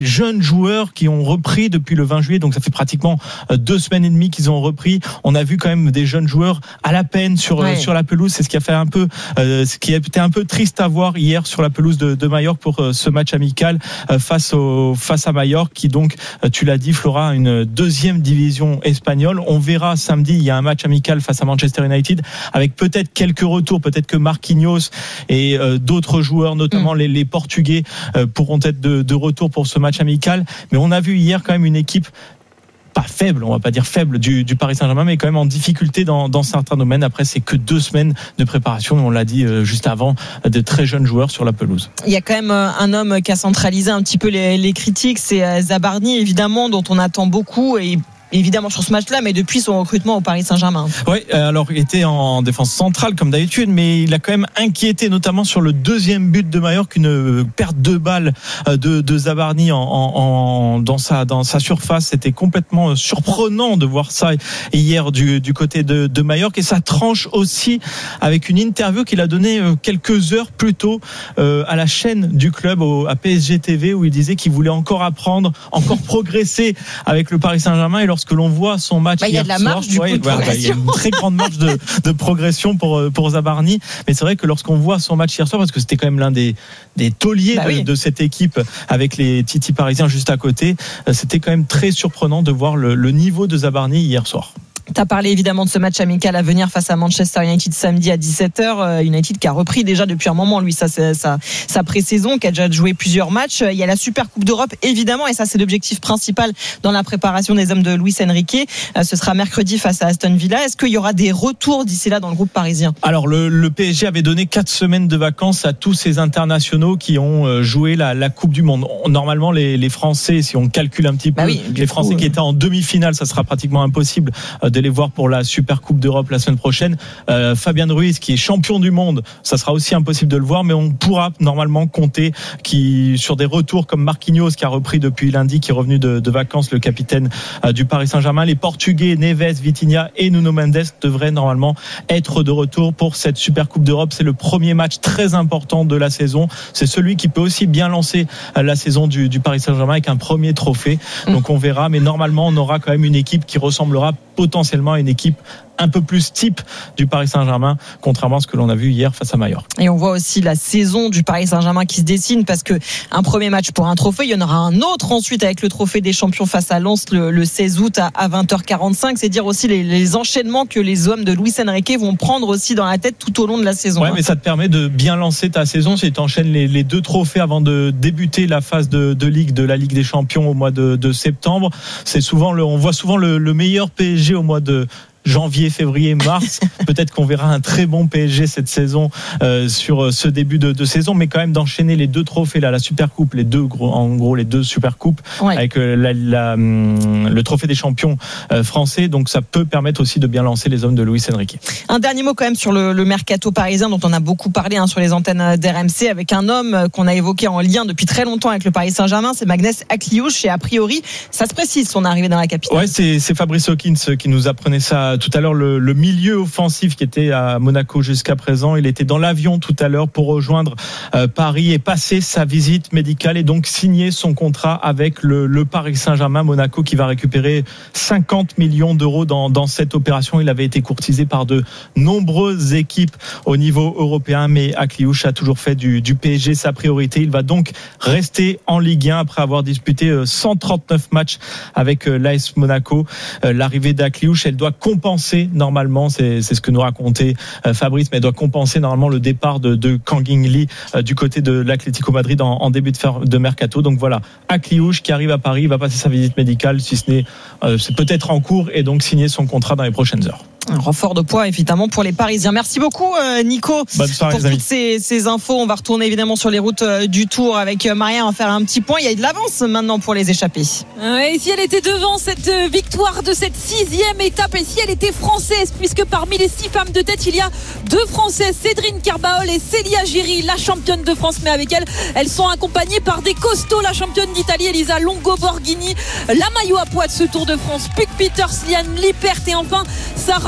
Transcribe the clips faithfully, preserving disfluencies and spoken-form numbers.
jeunes joueurs qui ont repris depuis le vingt juillet, donc ça fait pratiquement deux semaines et demie qu'ils ont repris. On a vu quand même des jeunes joueurs à la peine sur ouais. sur la pelouse. C'est ce qui a fait un peu, euh, ce qui a été un peu triste à voir hier sur la pelouse de, de Majorque pour euh, ce match amical euh, face au face à Majorque, qui donc, euh, tu l'as dit, Flora, une deuxième division espagnole. On verra samedi, il y a un match amical face à Manchester United avec peut-être quelques retours, peut-être que Marquinhos et euh, d'autres joueurs, notamment mmh. les, les Portugais, euh, pourront être de, de retour pour ce match amical, mais on a vu hier quand même une équipe pas faible, on va pas dire faible du, du Paris Saint-Germain, mais quand même en difficulté dans, dans certains domaines. Après, c'est que deux semaines de préparation, on l'a dit euh, juste avant, de très jeunes joueurs sur la pelouse. Il y a quand même un homme qui a centralisé un petit peu les, les critiques, c'est Zabarni, évidemment, dont on attend beaucoup, et évidemment sur ce match-là, mais depuis son recrutement au Paris Saint-Germain. Oui, alors il était en défense centrale comme d'habitude, mais il a quand même inquiété, notamment sur le deuxième but de Majorque, une perte de balle de, de Zabarni en, en, dans sa dans sa surface. C'était complètement surprenant de voir ça hier du, du côté de, de Majorque, et ça tranche aussi avec une interview qu'il a donnée quelques heures plus tôt euh, à la chaîne du club, au, à P S G T V, où il disait qu'il voulait encore apprendre, encore progresser avec le Paris Saint-Germain. Et lorsque l'on voit son match bah, hier soir, il y a de la marge, du ouais, coup, ouais, bah, il y a une très grande marge de, de progression pour pour Zabarni. Mais c'est vrai que lorsqu'on voit son match hier soir, parce que c'était quand même l'un des des tauliers bah, de, oui. de cette équipe avec les Titi parisiens juste à côté, c'était quand même très surprenant de voir le, le niveau de Zabarni hier soir. Tu as parlé évidemment de ce match amical à venir face à Manchester United samedi à dix-sept heures. United qui a repris déjà depuis un moment, lui, ça, c'est sa, sa pré-saison, qui a déjà joué plusieurs matchs. Il y a la Super Coupe d'Europe, évidemment, et ça, c'est l'objectif principal dans la préparation des hommes de Luis Enrique. Ce sera mercredi face à Aston Villa. Est-ce qu'il y aura des retours d'ici là dans le groupe parisien ? Alors, le, le P S G avait donné quatre semaines de vacances à tous ces internationaux qui ont joué la, la Coupe du Monde. Normalement, les, les Français, si on calcule un petit peu, bah oui, les Français coup, qui étaient en demi-finale, ça sera pratiquement impossible de les voir pour la Super Coupe d'Europe la semaine prochaine. Euh, Fabien Ruiz, qui est champion du monde, ça sera aussi impossible de le voir, mais on pourra normalement compter qui, sur des retours comme Marquinhos, qui a repris depuis lundi, qui est revenu de, de vacances, le capitaine euh, du Paris Saint-Germain. Les Portugais, Neves, Vitinha et Nuno Mendes devraient normalement être de retour pour cette Super Coupe d'Europe. C'est le premier match très important de la saison. C'est celui qui peut aussi bien lancer euh, la saison du, du Paris Saint-Germain avec un premier trophée. Donc on verra, mais normalement on aura quand même une équipe qui ressemblera potentiellement à une équipe un peu plus type du Paris Saint-Germain, contrairement à ce que l'on a vu hier face à Majorque. Et on voit aussi la saison du Paris Saint-Germain qui se dessine, parce que un premier match pour un trophée, il y en aura un autre ensuite avec le trophée des champions face à Lens le, le seize août à, à vingt heures quarante-cinq. C'est dire aussi les, les enchaînements que les hommes de Luis Enrique vont prendre aussi dans la tête tout au long de la saison. Ouais, hein. mais ça te permet de bien lancer ta saison si tu enchaînes les, les deux trophées avant de débuter la phase de, de Ligue, de la Ligue des Champions au mois de, de septembre. C'est souvent le, on voit souvent le, le meilleur P S G au mois de janvier, février, mars. Peut-être qu'on verra un très bon P S G cette saison euh, sur ce début de, de saison, mais quand même d'enchaîner les deux trophées là, la Super Coupe, les deux gros, en gros les deux Super Coupes, ouais. avec euh, la, la, hum, le trophée des champions euh, français. Donc ça peut permettre aussi de bien lancer les hommes de Luis Enrique. Un dernier mot quand même sur le, le mercato parisien dont on a beaucoup parlé hein, sur les antennes d'R M C, avec un homme qu'on a évoqué en lien depuis très longtemps avec le Paris Saint-Germain, c'est Magnès Akliouche, et a priori ça se précise son arrivée dans la capitale. Ouais, c'est, c'est Fabrice Hawkins qui nous apprenait ça tout à l'heure. Le, le milieu offensif qui était à Monaco jusqu'à présent, il était dans l'avion tout à l'heure pour rejoindre euh, Paris et passer sa visite médicale et donc signer son contrat avec le, le Paris Saint-Germain. Monaco qui va récupérer cinquante millions d'euros dans, dans cette opération. Il avait été courtisé par de nombreuses équipes au niveau européen, mais Akliouche a toujours fait du, du P S G sa priorité. Il va donc rester en Ligue un après avoir disputé cent trente-neuf matchs avec l'A S Monaco. L'arrivée d'Akliouche, elle doit compenser normalement, c'est, c'est ce que nous racontait Fabrice, mais elle doit compenser normalement le départ de, de Kang-in Lee du côté de l'Atlético Madrid en, en début de, fer, de mercato. Donc voilà, Akliouche qui arrive à Paris, va passer sa visite médicale, si ce n'est, euh, c'est peut-être en cours, et donc signer son contrat dans les prochaines heures. Un renfort de poids évidemment pour les Parisiens. Merci beaucoup euh, Nico Bonne soirée, pour toutes ces, ces infos. On va retourner évidemment sur les routes euh, du Tour avec euh, Maria. On va faire un petit point. Il y a de l'avance maintenant pour les échappés. Ouais, et si elle était devant cette euh, victoire de cette sixième étape, et si elle était française, puisque parmi les six femmes de tête il y a deux françaises, Cédrine Carbaol et Célia Giry, la championne de France. Mais avec elle, elles sont accompagnées par des costauds, la championne d'Italie Elisa Longo Borghini, la maillot à poids de ce Tour de France, Puck Peters, Liane Lippert et enfin Sarah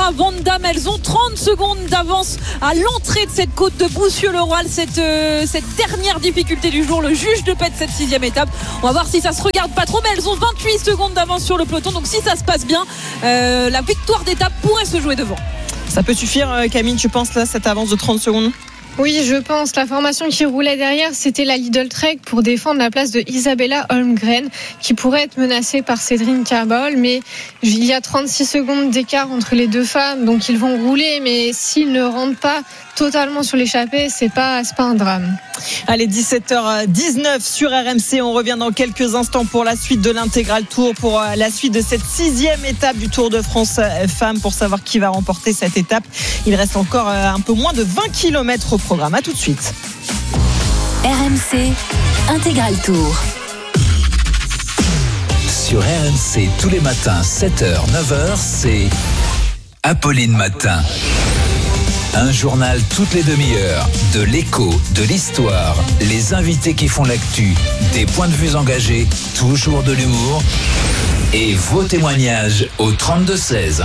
Sarah Van Damme. Elles ont trente secondes d'avance à l'entrée de cette côte de Boussieux-le-Roi. Cette, euh, cette dernière difficulté du jour, le juge de paix de cette sixième étape. On va voir si ça se regarde pas trop, mais elles ont vingt-huit secondes d'avance sur le peloton. Donc si ça se passe bien, euh, la victoire d'étape pourrait se jouer devant. Ça peut suffire, Camille, tu penses, là, cette avance de trente secondes? Oui, je pense. La formation qui roulait derrière, c'était la Lidl Trek pour défendre la place de Isabella Holmgren, qui pourrait être menacée par Cédrine Carbol. Mais il y a trente-six secondes d'écart entre les deux femmes, donc ils vont rouler. Mais s'ils ne rentrent pas totalement sur l'échappée, c'est pas, c'est pas un drame. Allez, dix-sept heures dix-neuf sur R M C. On revient dans quelques instants pour la suite de l'intégral tour, pour la suite de cette sixième étape du Tour de France Femmes, pour savoir qui va remporter cette étape. Il reste encore un peu moins de vingt kilomètres au programme. À tout de suite. R M C Intégral Tour. Sur R M C, tous les matins, sept heures, neuf heures, c'est Apolline Matin. Un journal toutes les demi-heures, de l'écho, de l'histoire, les invités qui font l'actu, des points de vue engagés, toujours de l'humour et vos témoignages au trente-deux seize.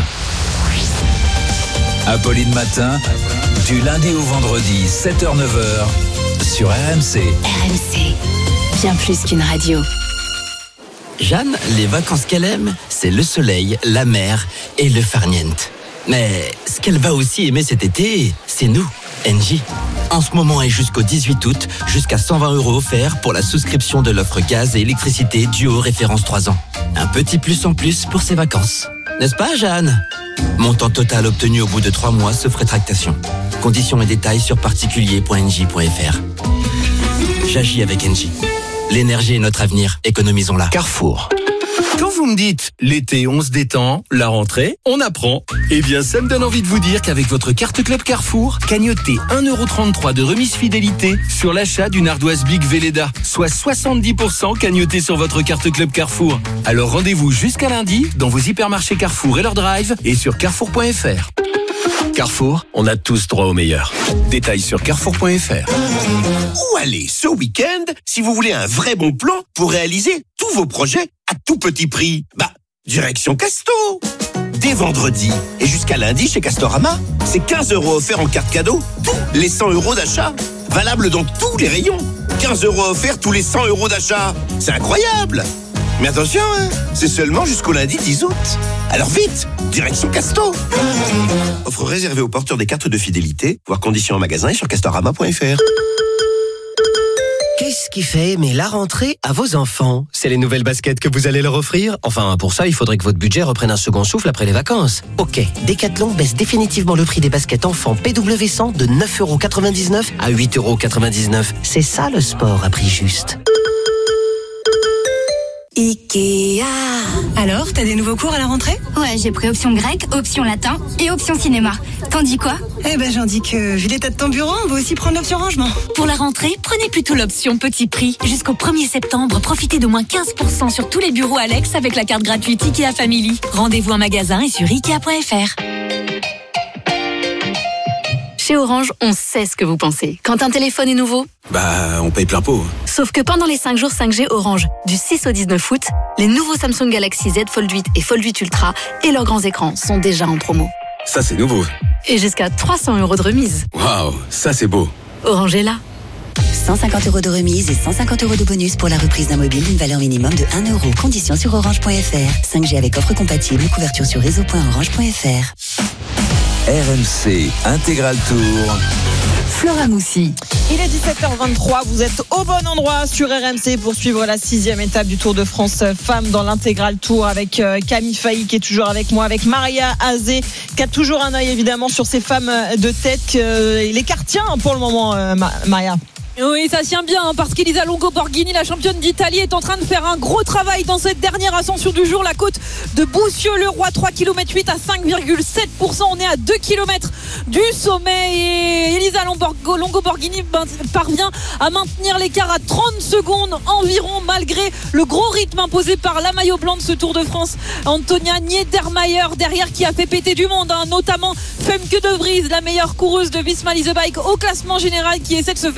Apolline Matin, du lundi au vendredi, sept heures neuf heures, sur R M C. R M C, bien plus qu'une radio. Jeanne, les vacances qu'elle aime, c'est le soleil, la mer et le farniente. Mais ce qu'elle va aussi aimer cet été, c'est nous, Engie. En ce moment et jusqu'au dix-huit août, jusqu'à cent vingt euros offerts pour la souscription de l'offre gaz et électricité duo référence trois ans. Un petit plus en plus pour ses vacances. N'est-ce pas, Jeanne ? Montant total obtenu au bout de trois mois sauf rétractation. Conditions et détails sur particulier point engie point f r. J'agis avec Engie. L'énergie est notre avenir, économisons-la. Carrefour. Quand vous me dites l'été on se détend, la rentrée on apprend, eh bien ça me donne envie de vous dire qu'avec votre carte Club Carrefour, cagnotez un euro trente-trois de remise fidélité sur l'achat d'une ardoise Big Velleda, soit soixante-dix pour cent cagnoté sur votre carte Club Carrefour. Alors rendez-vous jusqu'à lundi dans vos hypermarchés Carrefour et leur drive et sur carrefour point f r. Carrefour, on a tous droit au meilleur. Détails sur carrefour point f r. Où aller ce week-end si vous voulez un vrai bon plan pour réaliser tous vos projets à tout petit prix? Bah, direction Casto. Dès vendredi et jusqu'à lundi chez Castorama, c'est quinze euros offerts en carte cadeau, tous les cent euros d'achat. Valable dans tous les rayons. quinze euros offerts tous les cent euros d'achat. C'est incroyable! Mais attention, hein, c'est seulement jusqu'au lundi dix août. Alors vite, direction Casto. Offre réservée aux porteurs des cartes de fidélité, voire conditions en magasin et sur castorama point f r. Qu'est-ce qui fait aimer la rentrée à vos enfants? C'est les nouvelles baskets que vous allez leur offrir? Enfin, pour ça, il faudrait que votre budget reprenne un second souffle après les vacances. Ok, Decathlon baisse définitivement le prix des baskets enfants P W cent de neuf euros quatre-vingt-dix-neuf à huit euros quatre-vingt-dix-neuf. C'est ça le sport à prix juste. Ikea. Alors, t'as des nouveaux cours à la rentrée? Ouais, j'ai pris option grec, option latin et option cinéma. T'en dis quoi? Eh ben, j'en dis que, vu l'état de ton bureau, on va aussi prendre l'option rangement. Pour la rentrée, prenez plutôt l'option petit prix. Jusqu'au premier septembre, profitez d'au moins quinze pour cent sur tous les bureaux Alex avec la carte gratuite Ikea Family. Rendez-vous en magasin et sur ikea point f r. Chez Orange, on sait ce que vous pensez. Quand un téléphone est nouveau, bah, on paye plein pot. Sauf que pendant les cinq jours cinq G Orange, du six au dix-neuf août, les nouveaux Samsung Galaxy Z Fold huit et Fold huit Ultra et leurs grands écrans sont déjà en promo. Ça, c'est nouveau. Et jusqu'à trois cents euros de remise. Waouh, ça, c'est beau. Orange est là. cent cinquante euros de remise et cent cinquante euros de bonus pour la reprise d'un mobile d'une valeur minimum de un euro. Conditions sur orange point f r. cinq G avec offre compatible, couverture sur réseau point orange point f r. R M C Intégral Tour. Flora Moussi. Il est dix-sept heures vingt-trois, vous êtes au bon endroit sur R M C pour suivre la sixième étape du Tour de France Femmes dans l'intégral Tour avec Camille Failly qui est toujours avec moi, avec Maria Azé qui a toujours un œil évidemment sur ces femmes de tête. L'écart tient pour le moment, Maria. Oui, ça tient bien hein, parce qu'Elisa Longo Borghini, la championne d'Italie, est en train de faire un gros travail dans cette dernière ascension du jour. La côte de Boussieux-le-Roi, trois virgule huit kilomètres à cinq virgule sept pour cent. On est à deux kilomètres du sommet et Elisa Longo Borghini parvient à maintenir l'écart à trente secondes environ malgré le gros rythme imposé par la maillot blanc de ce Tour de France, Antonia Niedermayer derrière qui a fait péter du monde, hein, notamment Femke de Vries, la meilleure coureuse de Visma Lease a Bike au classement général qui essaie de se faire ramener par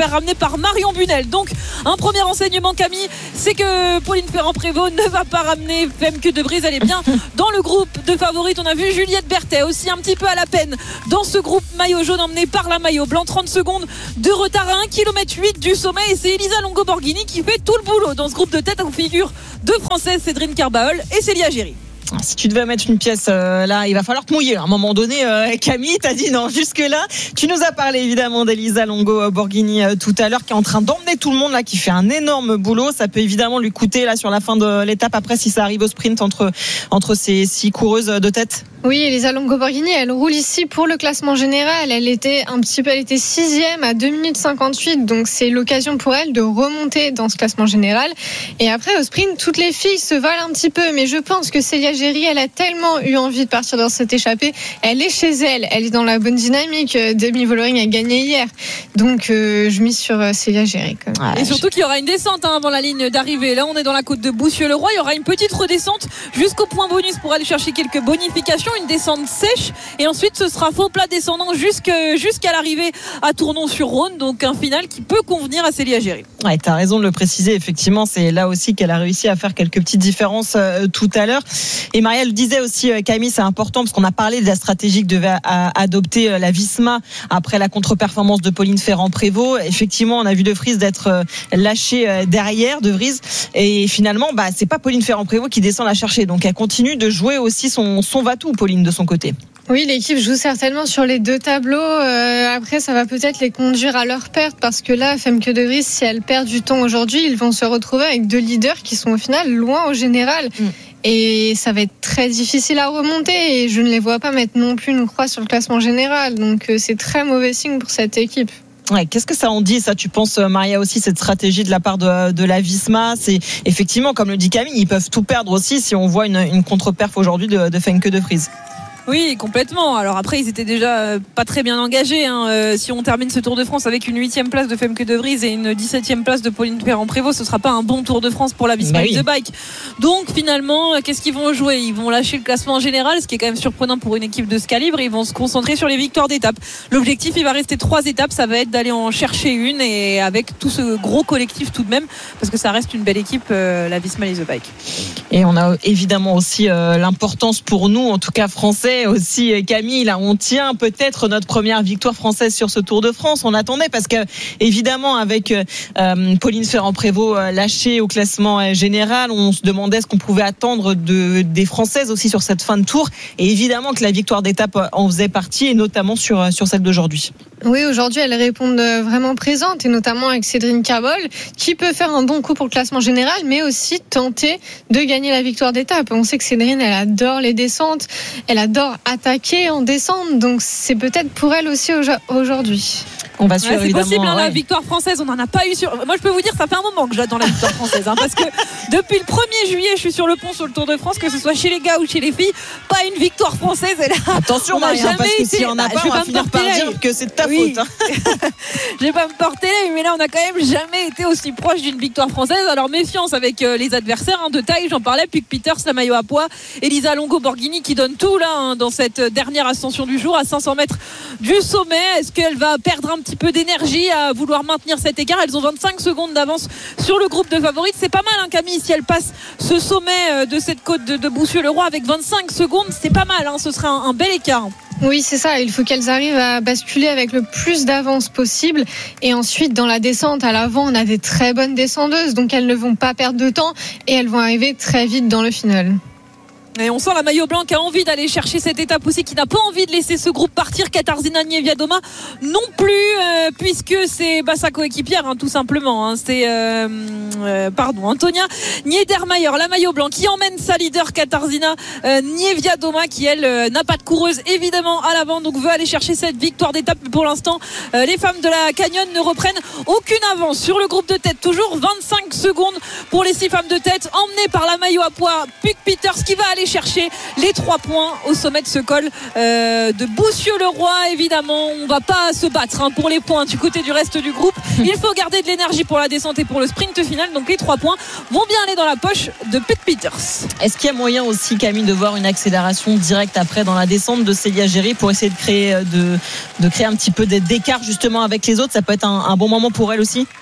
par Marion Bunel. Donc un premier renseignement, Camille, c'est que Pauline Ferrand-Prévot ne va pas ramener Femke de Vries. Elle est bien dans le groupe de favorites. On a vu Juliette Berthet aussi un petit peu à la peine dans ce groupe maillot jaune emmené par la maillot blanc. Trente secondes de retard à un kilomètre huit du sommet, et c'est Elisa Longo-Borghini qui fait tout le boulot dans ce groupe de tête où figurent deux Françaises, Cédrine Carbaol et Célia Géry. Si tu devais mettre une pièce euh, là, il va falloir te mouiller. À un moment donné, euh, Camille, t'as dit non. Jusque-là, tu nous as parlé évidemment d'Elisa Longo-Borghini euh, tout à l'heure, qui est en train d'emmener tout le monde là, qui fait un énorme boulot. Ça peut évidemment lui coûter là sur la fin de l'étape. Après, si ça arrive au sprint entre entre ces six coureuses de tête. Oui, Elisa Longo-Borghini, elle roule ici pour le classement général. Elle était un petit peu, elle était sixième à deux minutes cinquante-huit, donc c'est l'occasion pour elle de remonter dans ce classement général. Et après, au sprint, toutes les filles se valent un petit peu, mais je pense que Célia Géry, elle a tellement eu envie de partir dans cette échappée. Elle est chez elle, elle est dans la bonne dynamique. Demi Vollering a gagné hier, donc euh, je mise sur euh, Célia Géry. Et surtout qu'il y aura une descente hein, avant la ligne d'arrivée. Là, on est dans la côte de Boussieu-le-Roi. Il y aura une petite redescente jusqu'au point bonus pour aller chercher quelques bonifications. Une descente sèche et ensuite ce sera faux plat descendant jusqu'à, jusqu'à l'arrivée à Tournon-sur-Rhône, donc un final qui peut convenir à Célia Géry. Ouais, t'as raison de le préciser, effectivement c'est là aussi qu'elle a réussi à faire quelques petites différences euh, tout à l'heure. Et Maria le disait aussi, euh, Camille, c'est important parce qu'on a parlé de la stratégie que devait a, a, adopter euh, la Visma après la contre-performance de Pauline Ferrand-Prévot. Effectivement, on a vu De Vries d'être euh, lâchée euh, derrière, De Vries, et finalement bah, c'est pas Pauline Ferrand-Prévot qui descend la chercher, donc elle continue de jouer aussi son, son va-tout, Pauline, de son côté. Oui, l'équipe joue certainement sur les deux tableaux. Euh, après, ça va peut-être les conduire à leur perte parce que là, Femke de Vries, si elle perd du temps aujourd'hui, ils vont se retrouver avec deux leaders qui sont au final loin au général. Mm. Et ça va être très difficile à remonter et je ne les vois pas mettre non plus une croix sur le classement général. Donc euh, c'est très mauvais signe pour cette équipe. Ouais, qu'est-ce que ça en dit, ça, tu penses, Maria, aussi, cette stratégie de la part de, de la Visma? C'est effectivement, comme le dit Camille, ils peuvent tout perdre aussi si on voit une, une contre-perf aujourd'hui de, de Femke de Vries. Oui, complètement. Alors après, ils étaient déjà pas très bien engagés. Hein. Euh, si on termine ce Tour de France avec une huitième place de Femke de Vries et une dix-septième place de Pauline Ferrand-Prévot, ce sera pas un bon Tour de France pour la Visma bah oui. The Bike. Donc finalement, qu'est-ce qu'ils vont jouer? Ils vont lâcher le classement général, ce qui est quand même surprenant pour une équipe de ce calibre. Ils vont se concentrer sur les victoires d'étape. L'objectif, il va rester trois étapes. Ça va être d'aller en chercher une, et avec tout ce gros collectif tout de même, parce que ça reste une belle équipe, euh, la Visma The Bike. Et on a évidemment aussi euh, l'importance pour nous, en tout cas français aussi, Camille, là on tient peut-être notre première victoire française sur ce Tour de France. On attendait parce que évidemment avec euh, Pauline Ferrand-Prévot euh, lâchée au classement euh, général, on se demandait ce qu'on pouvait attendre de, des Françaises aussi sur cette fin de Tour, et évidemment que la victoire d'étape en faisait partie, et notamment sur, sur celle d'aujourd'hui. Oui, aujourd'hui elles répondent vraiment présentes, et notamment avec Cédrine Carbaol qui peut faire un bon coup pour le classement général, mais aussi tenter de gagner la victoire d'étape. On sait que Cédrine, elle adore les descentes, elle adore attaquer en descente, donc c'est peut-être pour elle aussi aujourd'hui. On va suivre, ouais, c'est évidemment, possible, hein, ouais. La victoire française, on n'en a pas eu sur. Moi, je peux vous dire, ça fait un moment que j'attends la victoire française, hein, parce que depuis le premier juillet, je suis sur le pont sur le Tour de France, que ce soit chez les gars ou chez les filles, pas une victoire française. Elle a... Attention, Maria, parce que si on n'a pas, on va finir par dire que c'est de ta oui. faute. Hein. Je vais pas me porter l'œil, mais là, on n'a quand même jamais été aussi proche d'une victoire française. Alors méfiance avec euh, les adversaires hein, de taille. J'en parlais. Puck Peters, la maillot à pois, Elisa Longo-Borghini qui donne tout là hein, dans cette dernière ascension du jour à cinq cents mètres du sommet. Est-ce qu'elle va perdre un petit peu d'énergie à vouloir maintenir cet écart? Elles ont vingt-cinq secondes d'avance sur le groupe de favorites. C'est pas mal, hein, Camille, si elle passe ce sommet de cette côte de, de Boussieu-le-Roi avec vingt-cinq secondes, c'est pas mal, hein, ce serait un, un bel écart. Oui, c'est ça. Il faut qu'elles arrivent à basculer avec le plus d'avance possible. Et ensuite, dans la descente, à l'avant, on a des très bonnes descendeuses. Donc, elles ne vont pas perdre de temps et elles vont arriver très vite dans le final. Et on sent la maillot blanc qui a envie d'aller chercher cette étape aussi, qui n'a pas envie de laisser ce groupe partir. Katarzyna Niewiadoma non plus, euh, puisque c'est bah, sa coéquipière, hein, tout simplement. Hein. C'est euh, euh, pardon, Antonia Niedermayer, la maillot blanc, qui emmène sa leader Katarzyna euh, Niewiadoma, qui elle euh, n'a pas de coureuse évidemment à l'avant, donc veut aller chercher cette victoire d'étape. Mais pour l'instant, euh, les femmes de la Canyon ne reprennent aucune avance sur le groupe de tête. Toujours vingt-cinq secondes pour les six femmes de tête, emmenées par la maillot à pois Puck Peters, qui va aller chercher les trois points au sommet de ce col euh, de Boussieu-le-Roi. Évidemment, on va pas se battre hein, pour les points du côté du reste du groupe. Il faut garder de l'énergie pour la descente et pour le sprint final. Donc les trois points vont bien aller dans la poche de Puck Peters. Est-ce qu'il y a moyen aussi, Camille, de voir une accélération directe après dans la descente de Célia Géry pour essayer de créer, de, de créer un petit peu d'écart justement avec les autres? Ça peut être un, un bon moment pour elle aussi.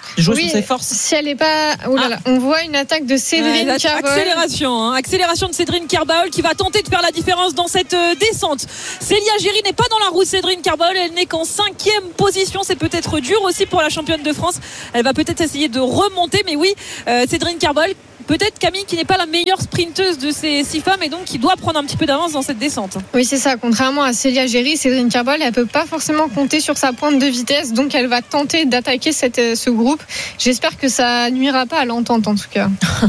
jouer oui, sur ses forces. Si elle est pas, oh là là, ah. on voit une attaque de Cédrine ouais, Carbaol. Accélération, hein, accélération de Cédrine Carbaol qui va tenter de faire la différence dans cette euh, descente. Célia Géry n'est pas dans la roue. Cédrine Carbaol, elle n'est qu'en cinquième position. C'est peut-être dur aussi pour la championne de France. Elle va peut-être essayer de remonter, mais oui, euh, Cédrine Carbaol. Peut-être Camille qui n'est pas la meilleure sprinteuse de ces six femmes et donc qui doit prendre un petit peu d'avance dans cette descente. Oui, c'est ça. Contrairement à Célia Géry, Cédrine Carbaol, elle peut pas forcément compter sur sa pointe de vitesse, donc elle va tenter d'attaquer cette, ce groupe. J'espère que ça nuira pas à l'entente en tout cas.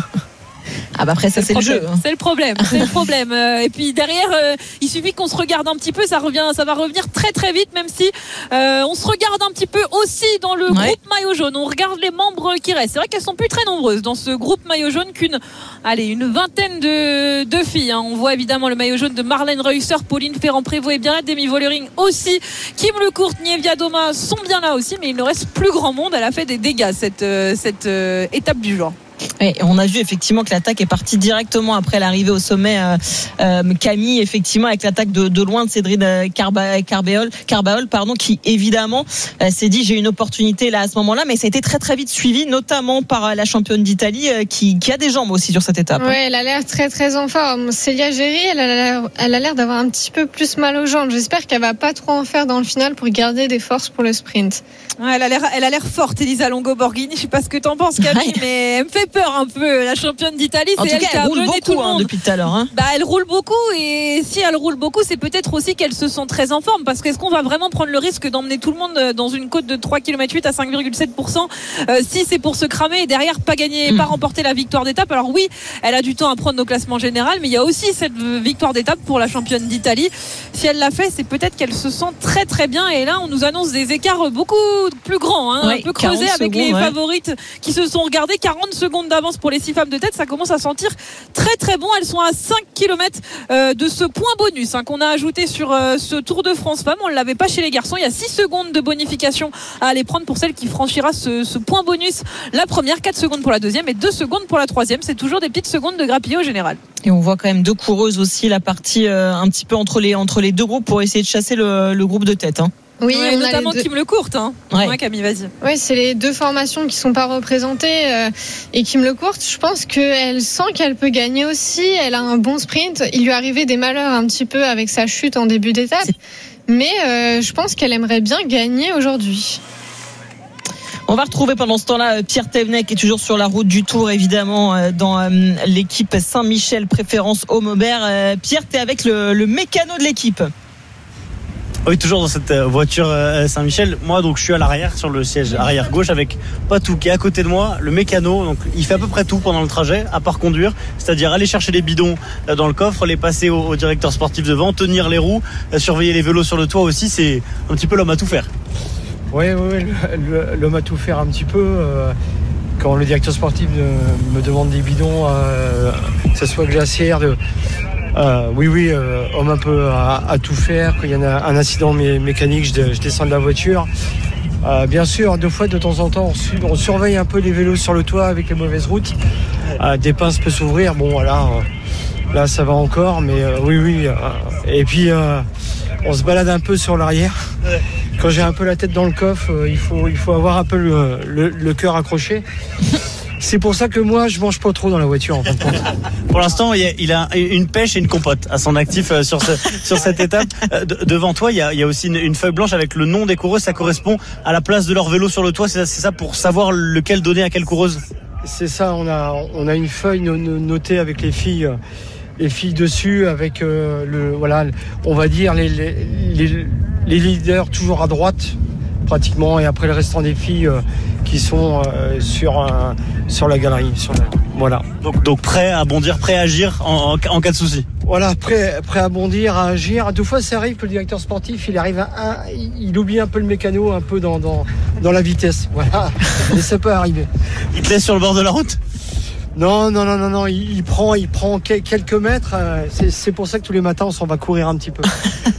Ah bah après ça c'est, c'est le jeu. Hein. C'est le problème, c'est le problème. Euh, et puis derrière, euh, il suffit qu'on se regarde un petit peu, ça revient, ça va revenir très très vite, même si euh, on se regarde un petit peu aussi dans le ouais. groupe maillot jaune. On regarde les membres qui restent. C'est vrai qu'elles sont plus très nombreuses dans ce groupe maillot jaune qu'une, allez, une vingtaine de, de filles. Hein. On voit évidemment le maillot jaune de Marlène Reusser, Pauline Ferrand-Prévot et bien là, Demi Vollering aussi. Kim Lecourt, Nievia Doma sont bien là aussi, mais il ne reste plus grand monde. Elle a fait des dégâts cette euh, cette euh, étape du jour. Et on a vu effectivement que l'attaque est partie directement après l'arrivée au sommet. Euh, euh, Camille, effectivement, avec l'attaque de, de loin de Cédrine Carba, Carbaol, Carbaol, pardon, qui évidemment euh, s'est dit j'ai une opportunité là à ce moment-là, mais ça a été très très vite suivi, notamment par la championne d'Italie euh, qui, qui a des jambes aussi sur cette étape. Ouais, elle a l'air très très en forme. Célia Géry, elle a l'air, elle a l'air d'avoir un petit peu plus mal aux jambes. J'espère qu'elle va pas trop en faire dans le final pour garder des forces pour le sprint. Ouais, elle a l'air, elle a l'air forte, Elisa Longo-Borghini. Je sais pas ce que t'en penses, Camille, ouais. mais elle me fait peur un peu. La championne d'Italie, en c'est tout elle cas, qui a elle roule mené beaucoup, tout le monde. Hein, depuis tout à l'heure. Hein. Bah, elle roule beaucoup et si elle roule beaucoup, c'est peut-être aussi qu'elle se sent très en forme. Parce qu'est-ce qu'on va vraiment prendre le risque d'emmener tout le monde dans une côte de trois virgule huit kilomètres à cinq virgule sept pour cent euh, si c'est pour se cramer et derrière pas gagner, mmh. pas remporter la victoire d'étape. Alors oui, elle a du temps à prendre au classement général, mais il y a aussi cette victoire d'étape pour la championne d'Italie. Si elle l'a fait, c'est peut-être qu'elle se sent très très bien. Et là, on nous annonce des écarts beaucoup plus grands, hein, ouais, un peu creusés avec secondes, les ouais. favorites qui se sont regardées. quarante secondes d'avance pour les six femmes de tête, ça commence à sentir très très bon. Elles sont à cinq kilomètres euh, de ce point bonus hein, qu'on a ajouté sur euh, ce Tour de France femmes. On ne l'avait pas chez les garçons. Il y a six secondes de bonification à aller prendre pour celle qui franchira ce, ce point bonus. La première, quatre secondes pour la deuxième et deux secondes pour la troisième. C'est toujours des petites secondes de grappiller au général. Et on voit quand même deux coureuses aussi, la partie euh, un petit peu entre les, entre les deux groupes pour essayer de chasser le, le groupe de tête. Hein. Oui, ouais, notamment deux... Kim Lecourt. Hein. Ouais. Ouais, Camille, vas-y. Oui, c'est les deux formations qui sont pas représentées. Euh, et Kim Lecourt, je pense qu'elle sent qu'elle peut gagner aussi. Elle a un bon sprint. Il lui arrivait des malheurs un petit peu avec sa chute en début d'étape. C'est... Mais euh, je pense qu'elle aimerait bien gagner aujourd'hui. On va retrouver pendant ce temps-là Pierre Thévenet qui est toujours sur la route du Tour, évidemment, dans l'équipe Saint-Michel, préférence Homme-Aubert. Pierre, tu es avec le, le mécano de l'équipe. Oui, toujours dans cette voiture Saint-Michel. Moi, donc, je suis à l'arrière, sur le siège arrière gauche, avec Patou qui est à côté de moi, le mécano. Donc, il fait à peu près tout pendant le trajet, à part conduire, c'est-à-dire aller chercher les bidons dans le coffre, les passer au, au directeur sportif devant, tenir les roues, surveiller les vélos sur le toit aussi. C'est un petit peu l'homme à tout faire. Oui, oui, oui, l'homme à tout faire un petit peu. Euh, quand le directeur sportif de, me demande des bidons, euh, que ce soit glaciaire, de, euh, oui, oui, euh, homme un peu à, à tout faire. Quand il y en a un incident mé- mécanique, je, je descends de la voiture. Euh, bien sûr, deux fois de temps en temps, on, su, on surveille un peu les vélos sur le toit avec les mauvaises routes. Euh, des pinces peuvent s'ouvrir. Bon, voilà, euh, là, ça va encore, mais euh, oui, oui. Euh, et puis, euh, on se balade un peu sur l'arrière. Quand j'ai un peu la tête dans le coffre, euh, il faut, il faut avoir un peu le, le, le cœur accroché. C'est pour ça que moi, je mange pas trop dans la voiture, en fin de compte. Pour l'instant, il, il a une pêche et une compote à son actif sur, ce, sur cette étape. De, devant toi, il y, a, il y a aussi une, une feuille blanche avec le nom des coureuses. Ça correspond à la place de leur vélo sur le toit. C'est ça, c'est ça pour savoir lequel donner à quelle coureuse. C'est ça. On a, on a une feuille no, no, notée avec les filles. Les filles dessus avec euh, le voilà, on va dire les, les, les, les leaders toujours à droite pratiquement et après le restant des filles euh, qui sont euh, sur euh, sur la galerie sur la, voilà. Donc donc prêt à bondir, prêt à agir en, en, en cas de souci. Voilà, prêt prêt à bondir, à agir. Deux fois ça arrive que le directeur sportif il arrive à un, il oublie un peu le mécano un peu dans dans dans la vitesse. Voilà, mais ça peut arriver. Il te laisse sur le bord de la route? Non, non, non, non, non. Il, il prend, il prend quelques mètres. C'est, c'est pour ça que tous les matins, on s'en va courir un petit peu.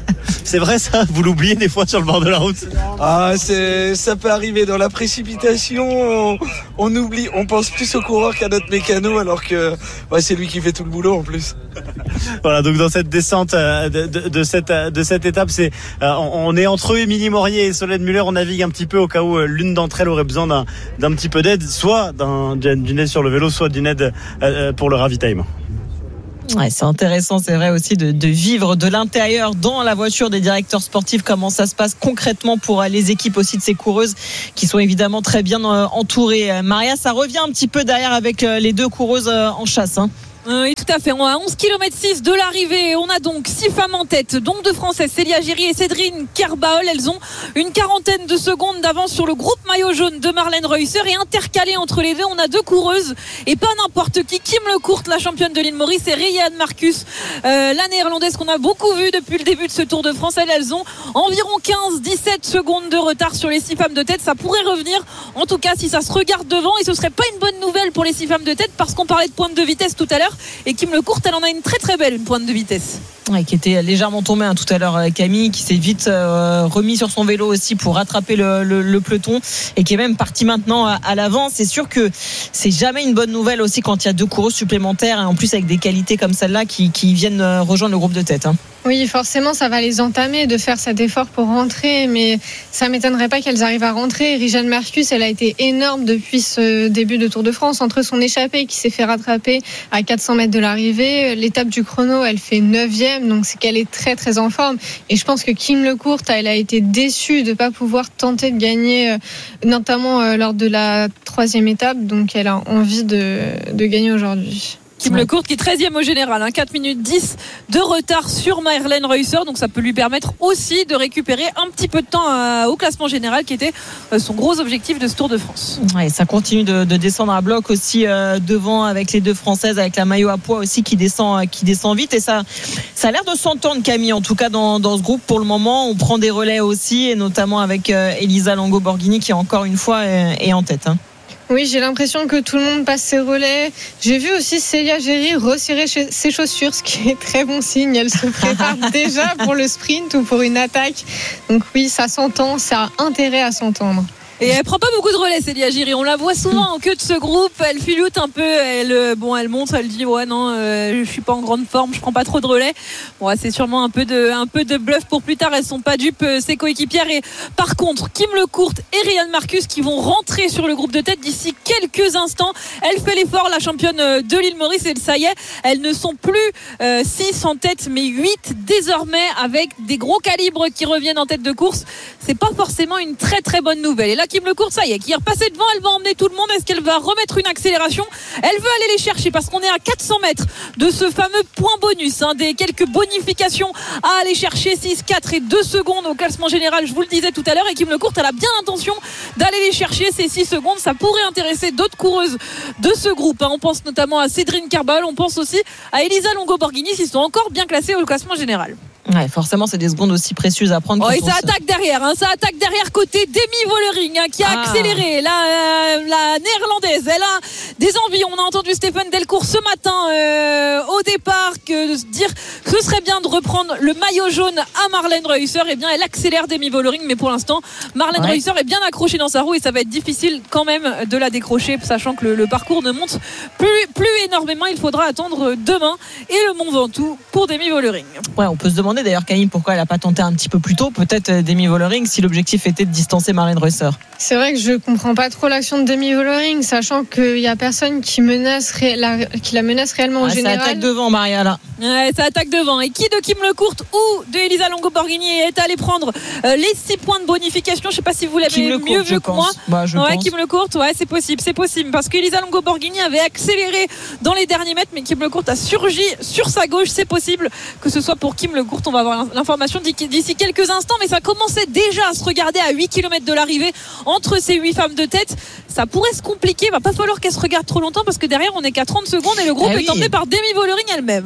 C'est vrai ça? Vous l'oubliez des fois sur le bord de la route? Ah, c'est, ça peut arriver dans la précipitation. On, on oublie, on pense plus au coureur qu'à notre mécano, alors que ouais, c'est lui qui fait tout le boulot en plus. Voilà, donc dans cette descente de, de, de cette de cette étape, c'est euh, on est entre Émilie Morier et Solène Muller. On navigue un petit peu au cas où l'une d'entre elles aurait besoin d'un d'un petit peu d'aide, soit d'un, d'une aide sur le vélo, soit d'une aide euh, pour le ravitaillement. Ouais, c'est intéressant, c'est vrai aussi de, de vivre de l'intérieur dans la voiture des directeurs sportifs, comment ça se passe concrètement pour les équipes aussi de ces coureuses qui sont évidemment très bien entourées. Maria, ça revient un petit peu derrière avec les deux coureuses en chasse, hein. Oui, tout à fait. On a onze kilomètres six de l'arrivée. On a donc six femmes en tête, donc deux Françaises, Célia Giry et Cédrine Kerbaol. Elles ont une quarantaine de secondes d'avance sur le groupe maillot jaune de Marlène Reusser. Et intercalé entre les deux, on a deux coureuses et pas n'importe qui. Kim Lecourt, la championne de l'île Maurice, et Ryan Marcus, euh, la néerlandaise qu'on a beaucoup vue depuis le début de ce Tour de France. Elles, elles ont environ quinze à dix-sept secondes de retard sur les six femmes de tête. Ça pourrait revenir, en tout cas, si ça se regarde devant. Et ce serait pas une bonne nouvelle pour les six femmes de tête, parce qu'on parlait de pointe de vitesse tout à l'heure. Et Kim Lecourt, elle en a une très très belle, une pointe de vitesse. Ouais, qui était légèrement tombée hein, tout à l'heure, Camille, qui s'est vite euh, remis sur son vélo aussi pour rattraper le, le, le peloton et qui est même parti maintenant à, à l'avant. C'est sûr que c'est jamais une bonne nouvelle aussi quand il y a deux coureuses supplémentaires et en plus avec des qualités comme celle-là qui, qui viennent rejoindre le groupe de tête, hein. Oui, forcément, ça va les entamer de faire cet effort pour rentrer, mais ça m'étonnerait pas qu'elles arrivent à rentrer. Ryan Marcus, elle a été énorme depuis ce début de Tour de France, entre son échappée qui s'est fait rattraper à quatre cents mètres de l'arrivée, l'étape du chrono, elle fait neuvième, donc c'est qu'elle est très très en forme. Et je pense que Kim Lecourt, elle a été déçue de ne pas pouvoir tenter de gagner, notamment lors de la troisième étape, donc elle a envie de, de gagner aujourd'hui. Kim Lecourt qui est treizième au général, hein, quatre minutes dix de retard sur Marlène Reusser, donc ça peut lui permettre aussi de récupérer un petit peu de temps à, au classement général qui était euh, son gros objectif de ce Tour de France. Ouais, ça continue de, de descendre à bloc aussi euh, devant avec les deux Françaises, avec la maillot à poids aussi qui descend, euh, qui descend vite et ça, ça a l'air de s'entendre, Camille, en tout cas dans, dans ce groupe pour le moment. On prend des relais aussi et notamment avec euh, Elisa Longo-Borghini qui encore une fois est, est en tête, hein. Oui, j'ai l'impression que tout le monde passe ses relais. J'ai vu aussi Célia Giry resserrer ses chaussures, ce qui est très bon signe. Elle se prépare déjà pour le sprint ou pour une attaque. Donc oui, ça s'entend, ça a intérêt à s'entendre. Et elle prend pas beaucoup de relais, Célia Giry. On la voit souvent en queue de ce groupe. Elle filoute un peu. Elle, bon, elle monte. Elle dit ouais non, euh, je suis pas en grande forme. Je prends pas trop de relais. Bon, c'est sûrement un peu de, un peu de bluff pour plus tard. Elles sont pas dupes, ses coéquipières. Et par contre, Kim Lecourt et Ryan Marcus qui vont rentrer sur le groupe de tête d'ici quelques instants. Elle fait l'effort, la championne de l'île Maurice. Et ça y est, elles ne sont plus euh, six en tête, mais huit désormais avec des gros calibres qui reviennent en tête de course. C'est pas forcément une très très bonne nouvelle. Et là, Kim Lecourt, ça y est, qui est repassée devant, elle va emmener tout le monde. Est-ce qu'elle va remettre une accélération? Elle veut aller les chercher parce qu'on est à quatre cents mètres de ce fameux point bonus, hein, des quelques bonifications à aller chercher, six, quatre et deux secondes au classement général, je vous le disais tout à l'heure. Et Kim Lecourt, elle a bien l'intention d'aller les chercher, ces six secondes. Ça pourrait intéresser d'autres coureuses de ce groupe, hein. On pense notamment à Cédrine Kerbaol, on pense aussi à Elisa Longo-Borghini, s'ils sont encore bien classés au classement général. Ouais, forcément, c'est des secondes aussi précieuses à prendre. Oh, et ça attaque derrière, hein, ça attaque derrière côté Demi Vollering, hein, qui a ah. accéléré. La, euh, la néerlandaise, elle a des envies. On a entendu Stéphane Delcourt ce matin euh, au départ que dire que ce serait bien de reprendre le maillot jaune à Marlène Reusser. Eh bien, elle accélère Demi Vollering, mais pour l'instant, Marlène ouais. Reusser est bien accrochée dans sa roue et ça va être difficile quand même de la décrocher, sachant que le, le parcours ne monte plus, plus énormément. Il faudra attendre demain et le Mont Ventoux pour Demi Vollering. Ouais, on peut se demander d'ailleurs, Camille, pourquoi elle n'a pas tenté un petit peu plus tôt, peut-être Demi Vollering, si l'objectif était de distancer Marlène Reusser. C'est vrai que je comprends pas trop l'action de Demi Vollering, sachant qu'il y a personne qui menace ré... la... qui la menace réellement ah, au général. Ça attaque devant, Maria, là. Ouais, ça attaque devant. Et qui de Kim Lecourt ou de Elisa Longo-Borghini est allé prendre euh, les six points de bonification? Je sais pas si vous l'avez Kim mieux vu que moi. Bah, je ouais, pense. Kim Lecourt, ouais, c'est possible, c'est possible, parce que Elisa Longo-Borghini avait accéléré dans les derniers mètres, mais Kim Lecourt a surgi sur sa gauche. C'est possible que ce soit pour Kim Lecourt. On va avoir l'information d'ici quelques instants, mais ça commençait déjà à se regarder à huit kilomètres de l'arrivée entre ces huit femmes de tête. Ça pourrait se compliquer. Il va pas falloir qu'elle se regarde trop longtemps parce que derrière on est qu'à trente secondes et le groupe ah oui. est emmené par Demi Vollering elle-même. L'axe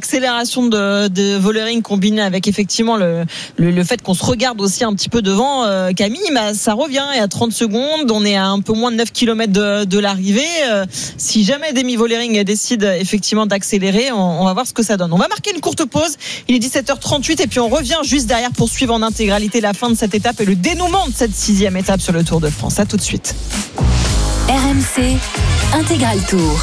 l'accélération de, de Vollering combinée avec effectivement le, le, le fait qu'on se regarde aussi un petit peu devant, euh, Camille, bah, ça revient. Et à trente secondes, on est à un peu moins de neuf kilomètres de, de l'arrivée. Euh, si jamais Demi Vollering décide effectivement d'accélérer, on, on va voir ce que ça donne. On va marquer une courte pause. Il est dix-sept heures trente-huit et puis on revient juste derrière pour suivre en intégralité la fin de cette étape et le dénouement de cette sixième étape sur le Tour de France. À tout de suite. R M C Intégral Tour.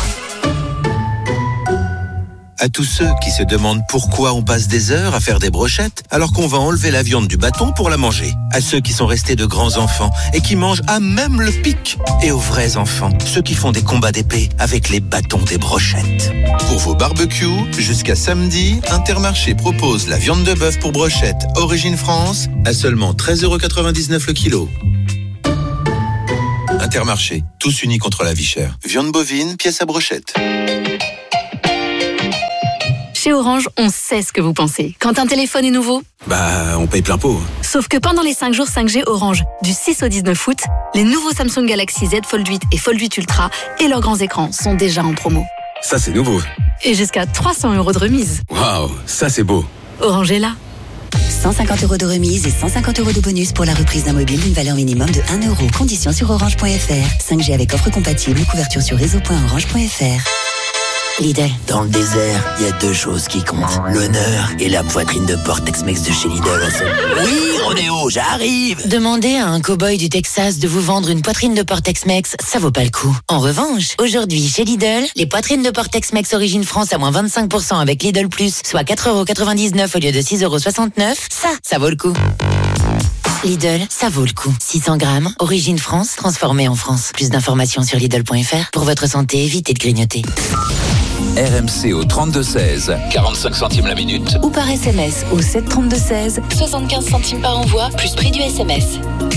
À tous ceux qui se demandent pourquoi on passe des heures à faire des brochettes alors qu'on va enlever la viande du bâton pour la manger. À ceux qui sont restés de grands enfants et qui mangent à même le pic. Et aux vrais enfants, ceux qui font des combats d'épée avec les bâtons des brochettes. Pour vos barbecues, jusqu'à samedi, Intermarché propose la viande de bœuf pour brochette Origine France à seulement treize euros quatre-vingt-dix-neuf le kilo. Intermarché, tous unis contre la vie chère. Viande bovine, pièce à brochette. Chez Orange, on sait ce que vous pensez. Quand un téléphone est nouveau, bah, on paye plein pot. Sauf que pendant les cinq jours cinq G Orange, du six au dix-neuf août, les nouveaux Samsung Galaxy Z Fold huit et Fold huit Ultra et leurs grands écrans sont déjà en promo. Ça, c'est nouveau. Et jusqu'à trois cents euros de remise. Waouh, ça, c'est beau. Orange est là. cent cinquante euros de remise et cent cinquante euros de bonus pour la reprise d'un mobile d'une valeur minimum de un euro. Conditions sur orange point f r. cinq G avec offre compatible, couverture sur réseau point orange point f r. Lidl. Dans le désert, il y a deux choses qui comptent. L'honneur et la poitrine de porc Tex-Mex de chez Lidl. Oui, Ronéo, j'arrive. Demandez à un cow-boy du Texas de vous vendre une poitrine de porc Tex-Mex, ça vaut pas le coup. En revanche, aujourd'hui, chez Lidl, les poitrines de porc Tex-Mex Origine France à moins vingt-cinq pour cent avec Lidl Plus, soit quatre euros quatre-vingt-dix-neuf au lieu de six euros soixante-neuf, ça, ça vaut le coup. Lidl, ça vaut le coup. six cents grammes, Origine France, transformée en France. Plus d'informations sur Lidl point f r. Pour votre santé, évitez de grignoter. R M C au trente-deux seize, quarante-cinq centimes la minute. Ou par S M S au sept trente-deux seize, soixante-quinze centimes par envoi, plus prix du S M S.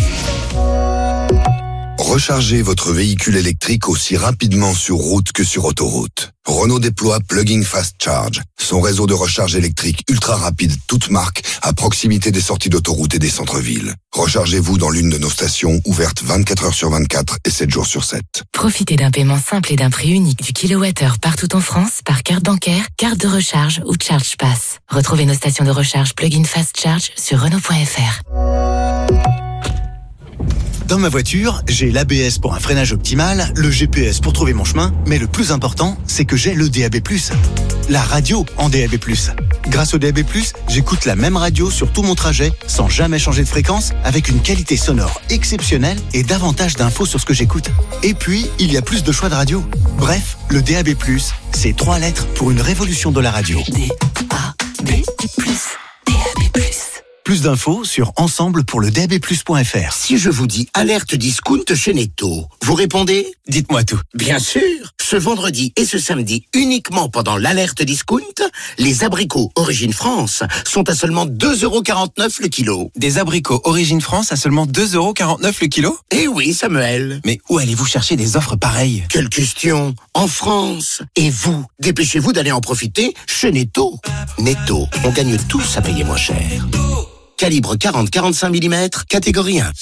Rechargez votre véhicule électrique aussi rapidement sur route que sur autoroute. Renault déploie Plug-in Fast Charge, son réseau de recharge électrique ultra rapide, toute marque, à proximité des sorties d'autoroute et des centres-villes. Rechargez-vous dans l'une de nos stations ouvertes vingt-quatre heures sur vingt-quatre et sept jours sur sept. Profitez d'un paiement simple et d'un prix unique du kilowattheure partout en France par carte bancaire, carte de recharge ou Charge Pass. Retrouvez nos stations de recharge Plug-in Fast Charge sur Renault point f r. Dans ma voiture, j'ai l'A B S pour un freinage optimal, le G P S pour trouver mon chemin, mais le plus important, c'est que j'ai le D A B plus. La radio en D A B plus. Grâce au D A B plus, j'écoute la même radio sur tout mon trajet, sans jamais changer de fréquence, avec une qualité sonore exceptionnelle et davantage d'infos sur ce que j'écoute. Et puis, il y a plus de choix de radio. Bref, le D A B plus, c'est trois lettres pour une révolution de la radio. D A B plus. D A B plus. Plus d'infos sur ensemble pour le D A B plus point f r. Si je vous dis alerte discount chez Netto, vous répondez? Dites-moi tout. Bien sûr. Ce vendredi et ce samedi, uniquement pendant l'alerte discount, les abricots Origine France sont à seulement deux euros quarante-neuf le kilo. Des abricots Origine France à seulement deux euros quarante-neuf le kilo? Eh oui, Samuel. Mais où allez-vous chercher des offres pareilles? Quelle question? En France. Et vous, dépêchez-vous d'aller en profiter chez Netto. Netto, on gagne tous à payer moins cher. Calibre quarante à quarante-cinq millimètres, catégorie un.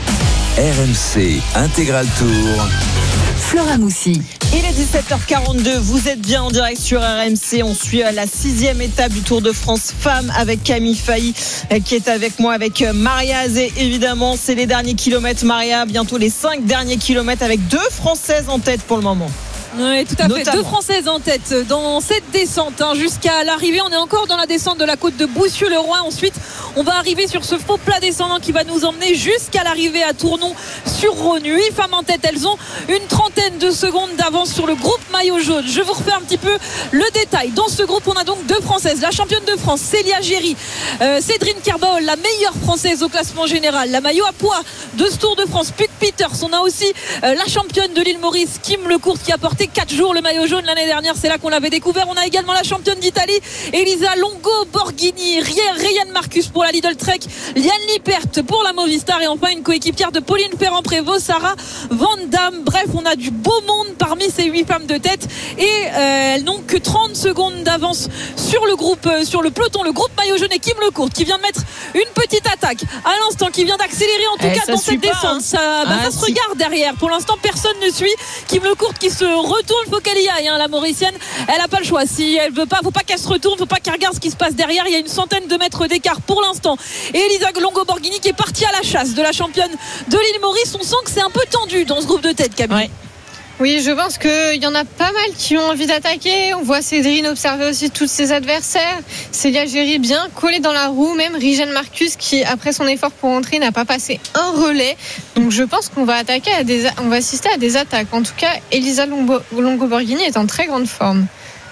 R M C Intégral Tour. Flora Moussi. Il est dix-sept heures quarante-deux, vous êtes bien en direct sur R M C. On suit la sixième étape du Tour de France Femmes avec Camille Failly qui est avec moi, avec Maria Azé. Évidemment, c'est les derniers kilomètres, Maria. Bientôt les cinq derniers kilomètres avec deux Françaises en tête pour le moment. Oui, tout à Notamment. fait. Deux Françaises en tête dans cette descente hein, jusqu'à l'arrivée. On est encore dans la descente de la côte de Boussieu-le-Roi. Ensuite, on va arriver sur ce faux plat descendant qui va nous emmener jusqu'à l'arrivée à Tournon-sur-Rhône. Huit femmes en tête. Elles ont une trentaine de secondes d'avance sur le groupe maillot jaune. Je vous refais un petit peu le détail. Dans ce groupe, on a donc deux Françaises. La championne de France, Célia Géry, euh, Cédrine Kerbaol, la meilleure Française au classement général. La maillot à poids de ce Tour de France, Puck Peters. On a aussi euh, la championne de l'île Maurice, Kim Lecourt, qui a porté quatre jours le maillot jaune l'année dernière, c'est là qu'on l'avait découvert. On a également la championne d'Italie, Elisa Longo Borghini, Ryan Marcus pour la Lidl Trek, Liane Lippert pour la Movistar et enfin une coéquipière de Pauline Ferrand-Prévot, Sarah Van Damme. Bref, on a du beau monde parmi ces huit femmes de tête et euh, elles n'ont que trente secondes d'avance sur le groupe, euh, sur le peloton, le groupe maillot jaune et Kim Lecourt qui vient de mettre une petite attaque à l'instant, qui vient d'accélérer en tout eh, cas dans cette pas, descente. hein. Ça, bah, ah, ça se si. regarde derrière. Pour l'instant, personne ne suit. Kim Lecourt qui se retourne, faut qu'elle y aille, hein, la Mauricienne. Elle a pas le choix. Si elle veut pas, faut pas qu'elle se retourne, faut pas qu'elle regarde ce qui se passe derrière. Il y a une centaine de mètres d'écart pour l'instant. Et Elisa Longo-Borghini qui est partie à la chasse de la championne de l'île Maurice. On sent que c'est un peu tendu dans ce groupe de tête, Camille. Ouais. Oui, je pense qu'il y en a pas mal qui ont envie d'attaquer. On voit Cédrine observer aussi tous ses adversaires. Célia Géry bien collée dans la roue. Même Rijen Marcus qui, après son effort pour entrer, n'a pas passé un relais. Donc je pense qu'on va attaquer à des, on va assister à des attaques. En tout cas, Elisa Longo-Borghini est en très grande forme.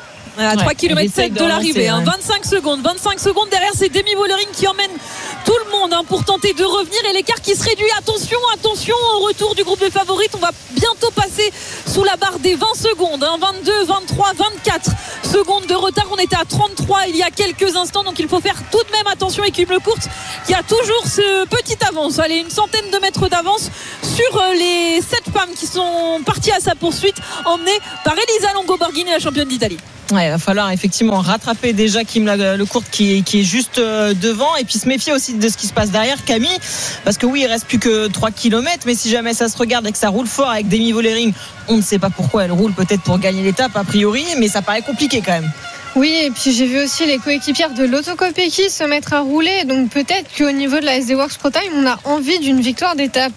À trois kilomètres sept de l'arrivée, hein. vingt-cinq secondes, vingt-cinq secondes derrière, c'est Demi Vollering qui emmène tout le monde hein, pour tenter de revenir et l'écart qui se réduit. Attention, attention au retour du groupe de favorites. On va bientôt passer sous la barre des vingt secondes, hein. vingt-deux, vingt-trois, vingt-quatre secondes de retard. On était à trente-trois il y a quelques instants, donc il faut faire tout de même attention. Et Kim Lecourt qui a toujours ce petit avance, allez, une centaine de mètres d'avance sur les sept femmes qui sont parties à sa poursuite, emmenées par Elisa Longo-Borghini, la championne d'Italie. Ouais, il va falloir effectivement rattraper déjà Kim Lecourt qui, qui est juste devant et puis se méfier aussi de ce qui se passe derrière, Camille, parce que oui, il reste plus que trois kilomètres, mais si jamais ça se regarde et que ça roule fort avec Demi Vollering, on ne sait pas pourquoi elle roule, peut-être pour gagner l'étape a priori, mais ça paraît compliqué quand même. Oui, et puis j'ai vu aussi les coéquipières de Lotto Kopecky se mettre à rouler, donc peut-être qu'au niveau de la S D Works Pro Time, on a envie d'une victoire d'étape.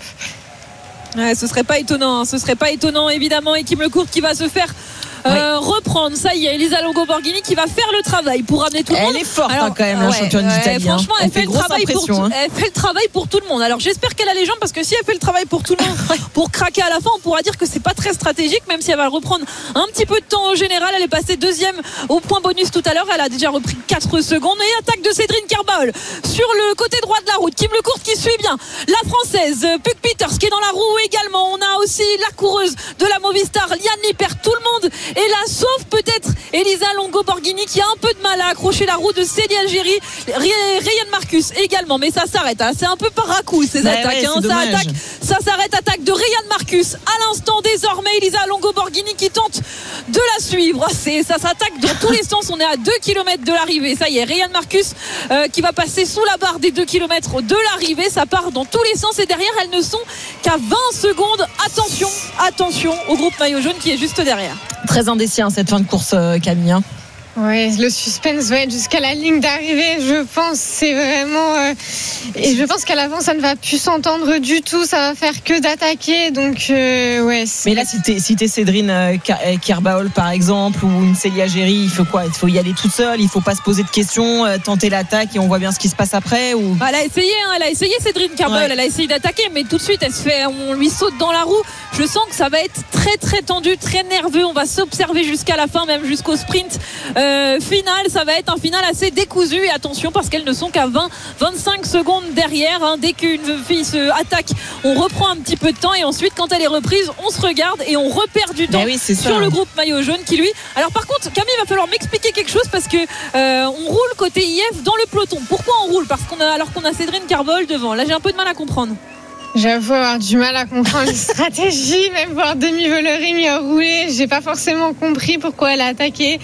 Ouais, ce serait pas étonnant, hein. ce serait pas étonnant évidemment. Et Kim Lecourt qui va se faire Euh, oui. reprendre, ça y est, Elisa Longo-Borghini qui va faire le travail pour ramener tout le elle monde. Elle est forte alors, hein, quand même, ouais, la championne ouais, d'Italie. Franchement, elle, elle fait, fait le travail pour tout, hein. elle fait le travail pour tout le monde. Alors j'espère qu'elle a les jambes parce que si elle fait le travail pour tout le monde, pour craquer à la fin, on pourra dire que c'est pas très stratégique, même si elle va reprendre un petit peu de temps au général. Elle est passée deuxième au point bonus tout à l'heure. Elle a déjà repris quatre secondes et attaque de Cédrine Carbaol sur le côté droit de la route. Kim Lecourt qui suit bien la française Puck Peters qui est dans la roue également. On a aussi la coureuse de la Movistar Liane Lippert. Tout le monde est là sauf peut-être Elisa Longo-Borghini qui a un peu de mal à accrocher la roue de Célia Géry. Rijen Marcus également, mais ça s'arrête hein. C'est un peu par à-coup ces bah attaques ouais, hein. ça, attaque, ça s'arrête, attaque de Rijen Marcus à l'instant désormais. Elisa Longo-Borghini qui tente de la suivre. C'est, ça s'attaque dans tous les sens. On est à deux kilomètres de l'arrivée, ça y est, Rijen Marcus euh, qui va passer sous la barre des deux kilomètres de l'arrivée. Ça part dans tous les sens et derrière elles ne sont qu'à vingt secondes. Attention, attention au groupe maillot jaune qui est juste derrière. Très indécis hein, cette fin de course, Camille. Oui, le suspense va être jusqu'à la ligne d'arrivée, je pense. C'est vraiment. Euh, et je pense qu'à l'avant, ça ne va plus s'entendre du tout. Ça va faire que d'attaquer. Donc, euh, ouais. C'est... Mais là, si t'es, si t'es Cédrine euh, Carbaol, par exemple, ou une Célia Géry, il faut quoi ? Il faut y aller toute seule. Il ne faut pas se poser de questions, euh, tenter l'attaque et on voit bien ce qui se passe après. Ou... Elle a essayé, hein, elle a essayé Cédrine Carbaol. Ouais. Elle a essayé d'attaquer, mais tout de suite, elle se fait, on lui saute dans la roue. Je sens que ça va être très, très tendu, très nerveux. On va s'observer jusqu'à la fin, même jusqu'au sprint. Euh, final, ça va être un final assez décousu et attention parce qu'elles ne sont qu'à vingt à vingt-cinq secondes derrière hein. Dès qu'une fille se attaque, on reprend un petit peu de temps et ensuite quand elle est reprise, on se regarde et on repère du temps oui, sur ça, le hein. groupe maillot jaune qui lui. Alors par contre, Camille, il va falloir m'expliquer quelque chose parce que euh, on roule côté I F dans le peloton. Pourquoi on roule ? Parce qu'on a alors qu'on a Cédrine Carbaol devant. Là, j'ai un peu de mal à comprendre. J'avoue avoir du mal à comprendre les stratégies, même voir Demi Vollering rouler, j'ai pas forcément compris pourquoi elle a attaqué.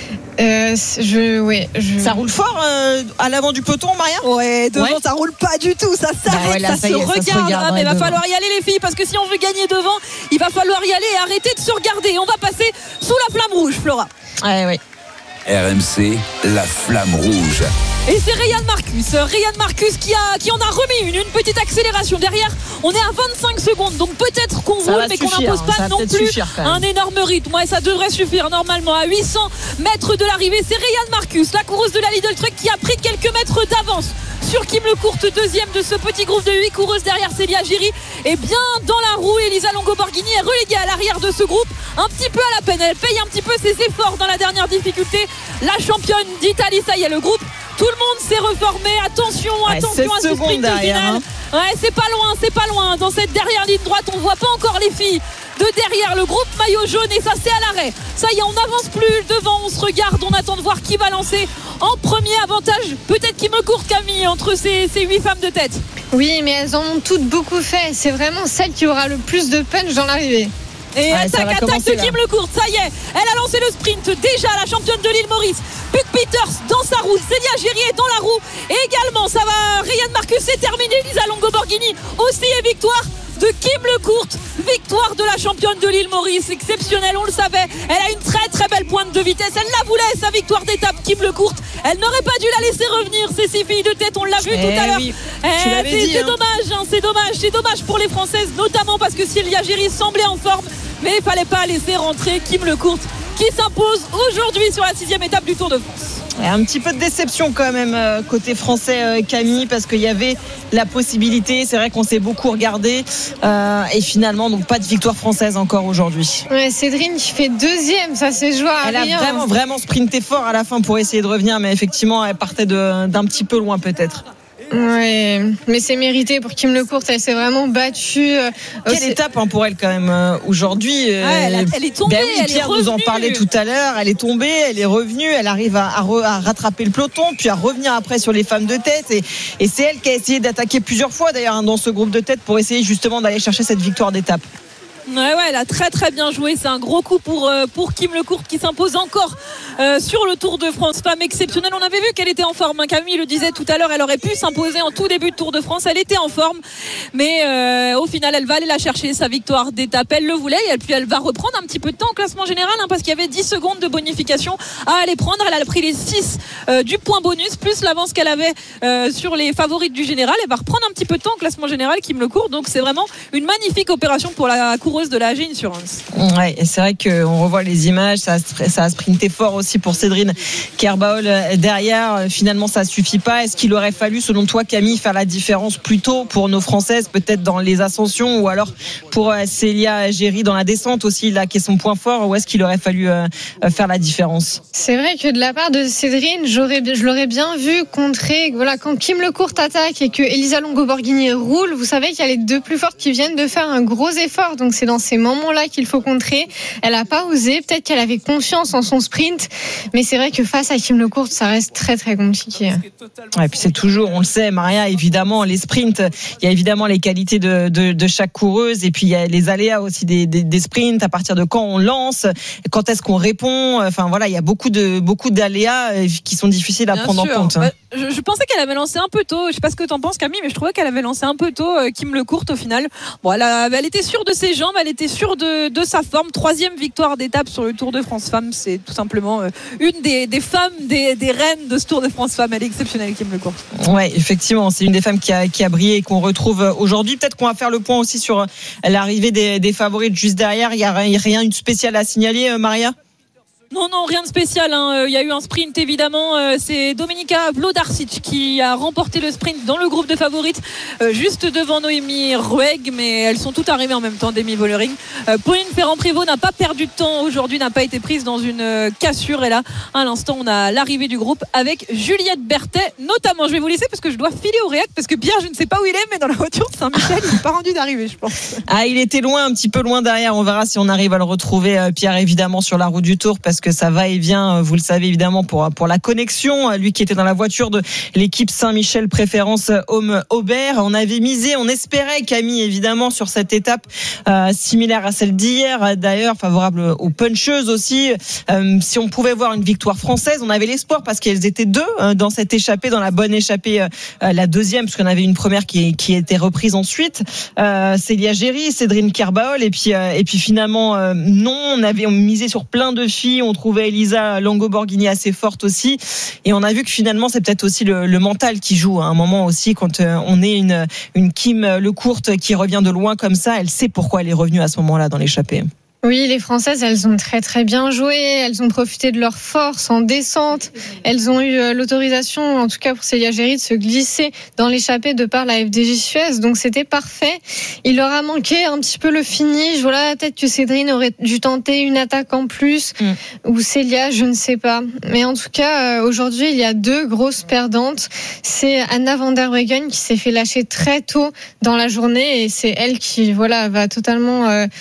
Euh, je, ouais, je... Ça roule fort euh, à l'avant du peloton, Maria ? Ouais, devant ouais. Ça roule pas du tout, ça s'arrête, bah ouais, là, ça, ça, se est, regarde, ça se regarde. Ah, mais il va falloir y aller les filles, parce que si on veut gagner devant, il va falloir y aller et arrêter de se regarder. On va passer sous la flamme rouge, Flora. Ouais, ouais. R M C, la flamme rouge. Et c'est Rijen Marcus, Rijen Marcus qui, a, qui en a remis une, une petite accélération. Derrière, on est à vingt-cinq secondes, donc peut-être qu'on ça roule, mais qu'on n'impose pas non plus un énorme rythme. Ouais, ça devrait suffire normalement. À huit cents mètres de l'arrivée, c'est Rijen Marcus, la coureuse de la Lidl Trek, qui a pris quelques mètres d'avance sur Kim Lecourt, deuxième de ce petit groupe de huit coureuses derrière Célia Géry. Et bien dans la roue, Elisa Longo-Borghini est reléguée à l'arrière de ce groupe, un petit peu à la peine. Elle paye un petit peu ses efforts dans la dernière difficulté. La championne d'Italie, ça y est, le groupe. Tout le monde s'est reformé. Attention, ouais, attention à ce sprint derrière, final. Hein. Ouais, c'est pas loin, c'est pas loin. Dans cette dernière ligne droite, on voit pas encore les filles de derrière le groupe maillot jaune et ça c'est à l'arrêt. Ça y est, on n'avance plus devant, on se regarde, on attend de voir qui va lancer en premier. Avantage peut-être qui me court Camille entre ces, ces huit femmes de tête. Oui, mais elles en ont toutes beaucoup fait. C'est vraiment celle qui aura le plus de punch dans l'arrivée. Et ouais, attaque, attaque de Kim Lecourt, ça y est, elle a lancé le sprint, déjà la championne de l'île Maurice. Puck Peters dans sa roue, Célia Géry est dans la roue. Et également, ça va, Rijen Marcus, c'est terminé, Elisa Longo-Borghini aussi est victoire de Kim Lecourt. Victoire de la championne de l'île Maurice, exceptionnelle, on le savait. Elle a une très très belle pointe de vitesse, elle la voulait sa victoire d'étape, Kim Lecourt. Elle n'aurait pas dû la laisser revenir, ces six filles de tête, on l'a vu eh tout à l'heure. Oui. Eh, c'est, dit, c'est hein. dommage, hein, c'est dommage, c'est dommage pour les Françaises, notamment parce que Célia Géry semblait en forme, mais il ne fallait pas laisser rentrer Kim Lecourt qui s'impose aujourd'hui sur la sixième étape du Tour de France. Et un petit peu de déception quand même côté français, Camille, parce qu'il y avait la possibilité, c'est vrai qu'on s'est beaucoup regardé euh, et finalement donc pas de victoire française encore aujourd'hui. Ouais, Cédrine qui fait deuxième, ça s'est joué à Elle rien. a vraiment, vraiment sprinté fort à la fin pour essayer de revenir, mais effectivement elle partait de, d'un petit peu loin peut-être. Ouais, mais c'est mérité pour Kim Lecourt, elle s'est vraiment battue. Quelle c'est... étape hein, pour elle quand même euh, aujourd'hui. Euh, ah, elle, a, elle est tombée. Ben oui, elle Pierre est nous en parlait tout à l'heure. Elle est tombée, elle est revenue, elle arrive à, à, re, à rattraper le peloton, puis à revenir après sur les femmes de tête. Et, et c'est elle qui a essayé d'attaquer plusieurs fois d'ailleurs hein, dans ce groupe de tête pour essayer justement d'aller chercher cette victoire d'étape. Ouais, ouais, elle a très très bien joué. C'est un gros coup pour, euh, pour Kim Lecourt qui s'impose encore euh, sur le Tour de France. Femme exceptionnelle. On avait vu qu'elle était en forme. Hein. Camille le disait tout à l'heure, elle aurait pu s'imposer en tout début de Tour de France. Elle était en forme. Mais euh, au final, elle va aller la chercher, sa victoire d'étape. Elle le voulait. Et puis elle va reprendre un petit peu de temps au classement général hein, parce qu'il y avait dix secondes de bonification à aller prendre. Elle a pris les six euh, du point bonus plus l'avance qu'elle avait euh, sur les favorites du général. Elle va reprendre un petit peu de temps au classement général, Kim Lecourt. Donc c'est vraiment une magnifique opération pour la course de la A G Insurance. Ouais, et c'est vrai qu'on revoit les images, ça a, ça a sprinté fort aussi pour Cédrine Kerbaol derrière. Finalement, ça suffit pas. Est-ce qu'il aurait fallu, selon toi, Camille, faire la différence plus tôt pour nos Françaises, peut-être dans les ascensions, ou alors pour Célia Géry dans la descente aussi, là, qui est son point fort, ou est-ce qu'il aurait fallu euh, faire la différence? C'est vrai que de la part de Cédrine, j'aurais, je l'aurais bien vu contrer. Voilà, quand Kim Lecourt attaque et que Elisa Longo-Borghini roule, vous savez qu'il y a les deux plus fortes qui viennent de faire un gros effort. Donc c'est dans ces moments-là qu'il faut contrer. Elle n'a pas osé. Peut-être qu'elle avait confiance en son sprint, mais c'est vrai que face à Kim Lecourt, ça reste très très compliqué. Et puis c'est toujours, on le sait, Maria, évidemment, les sprints. Il y a évidemment les qualités de, de, de chaque coureuse, et puis il y a les aléas aussi des, des, des sprints. À partir de quand on lance, quand est-ce qu'on répond. Enfin voilà, il y a beaucoup de beaucoup d'aléas qui sont difficiles à Bien prendre sûr. en compte. Bah, je, je pensais qu'elle avait lancé un peu tôt. Je sais pas ce que t'en penses, Camille, mais je trouvais qu'elle avait lancé un peu tôt euh, Kim Lecourt au final. Bon, elle, a, elle était sûre de ses jambes, elle était sûre de, de sa forme. Troisième victoire d'étape sur le Tour de France Femmes, c'est tout simplement euh, une des, des femmes, des, des reines de ce Tour de France Femmes. Elle est exceptionnelle, Kim Lecourt. Ouais, effectivement, c'est une des femmes qui a, qui a brillé et qu'on retrouve aujourd'hui. Peut-être qu'on va faire le point aussi sur l'arrivée des, des favorites juste derrière. Il n'y a rien de spécial à signaler, Maria? Non, non, rien de spécial. Hein. Il y a eu un sprint, évidemment. C'est Dominika Vlodarčić qui a remporté le sprint dans le groupe de favorites, juste devant Noémie Rueg, mais elles sont toutes arrivées en même temps, Demi Vollering. Pauline Ferrand-Prévot n'a pas perdu de temps aujourd'hui, n'a pas été prise dans une cassure. Et là, à l'instant, on a l'arrivée du groupe avec Juliette Berthet, notamment. Je vais vous laisser parce que je dois filer au réac, parce que Pierre, je ne sais pas où il est, mais dans la voiture de Saint-Michel, il n'est pas rendu d'arriver, je pense. Ah, il était loin, un petit peu loin derrière. On verra si on arrive à le retrouver, Pierre, évidemment, sur la route du Tour, parce que que ça va et vient, vous le savez évidemment, pour, pour la connexion. Lui qui était dans la voiture de l'équipe Saint-Michel Préférence Homme Aubert. On avait misé, on espérait, Camille, évidemment, sur cette étape euh, similaire à celle d'hier, d'ailleurs, favorable aux puncheuses aussi. Euh, si on pouvait voir une victoire française, on avait l'espoir parce qu'elles étaient deux euh, dans cette échappée, dans la bonne échappée, euh, la deuxième, parce qu'on avait une première qui, qui était reprise ensuite. Euh, Célia Géry, Cédrine Kerbaol, et puis, euh, et puis finalement, euh, non, on avait on misé sur plein de filles. On trouvait Elisa Longo-Borghini assez forte aussi, et on a vu que finalement c'est peut-être aussi le, le mental qui joue à un moment aussi, quand on est une, une Kim Lecourt qui revient de loin comme ça, elle sait pourquoi elle est revenue à ce moment-là dans l'échappée. Oui, les Françaises, elles ont très très bien joué. Elles ont profité de leur force en descente. Elles ont eu l'autorisation, en tout cas pour Célia Géry, de se glisser dans l'échappée de par la F D J Suez. Donc c'était parfait. Il leur a manqué un petit peu le finish. Voilà, peut-être que Cédrine aurait dû tenter une attaque en plus, mm. ou Célia, je ne sais pas. Mais en tout cas, aujourd'hui, il y a deux grosses perdantes. C'est Anna van der Weggen qui s'est fait lâcher très tôt dans la journée, et c'est elle qui, voilà, va totalement... Euh,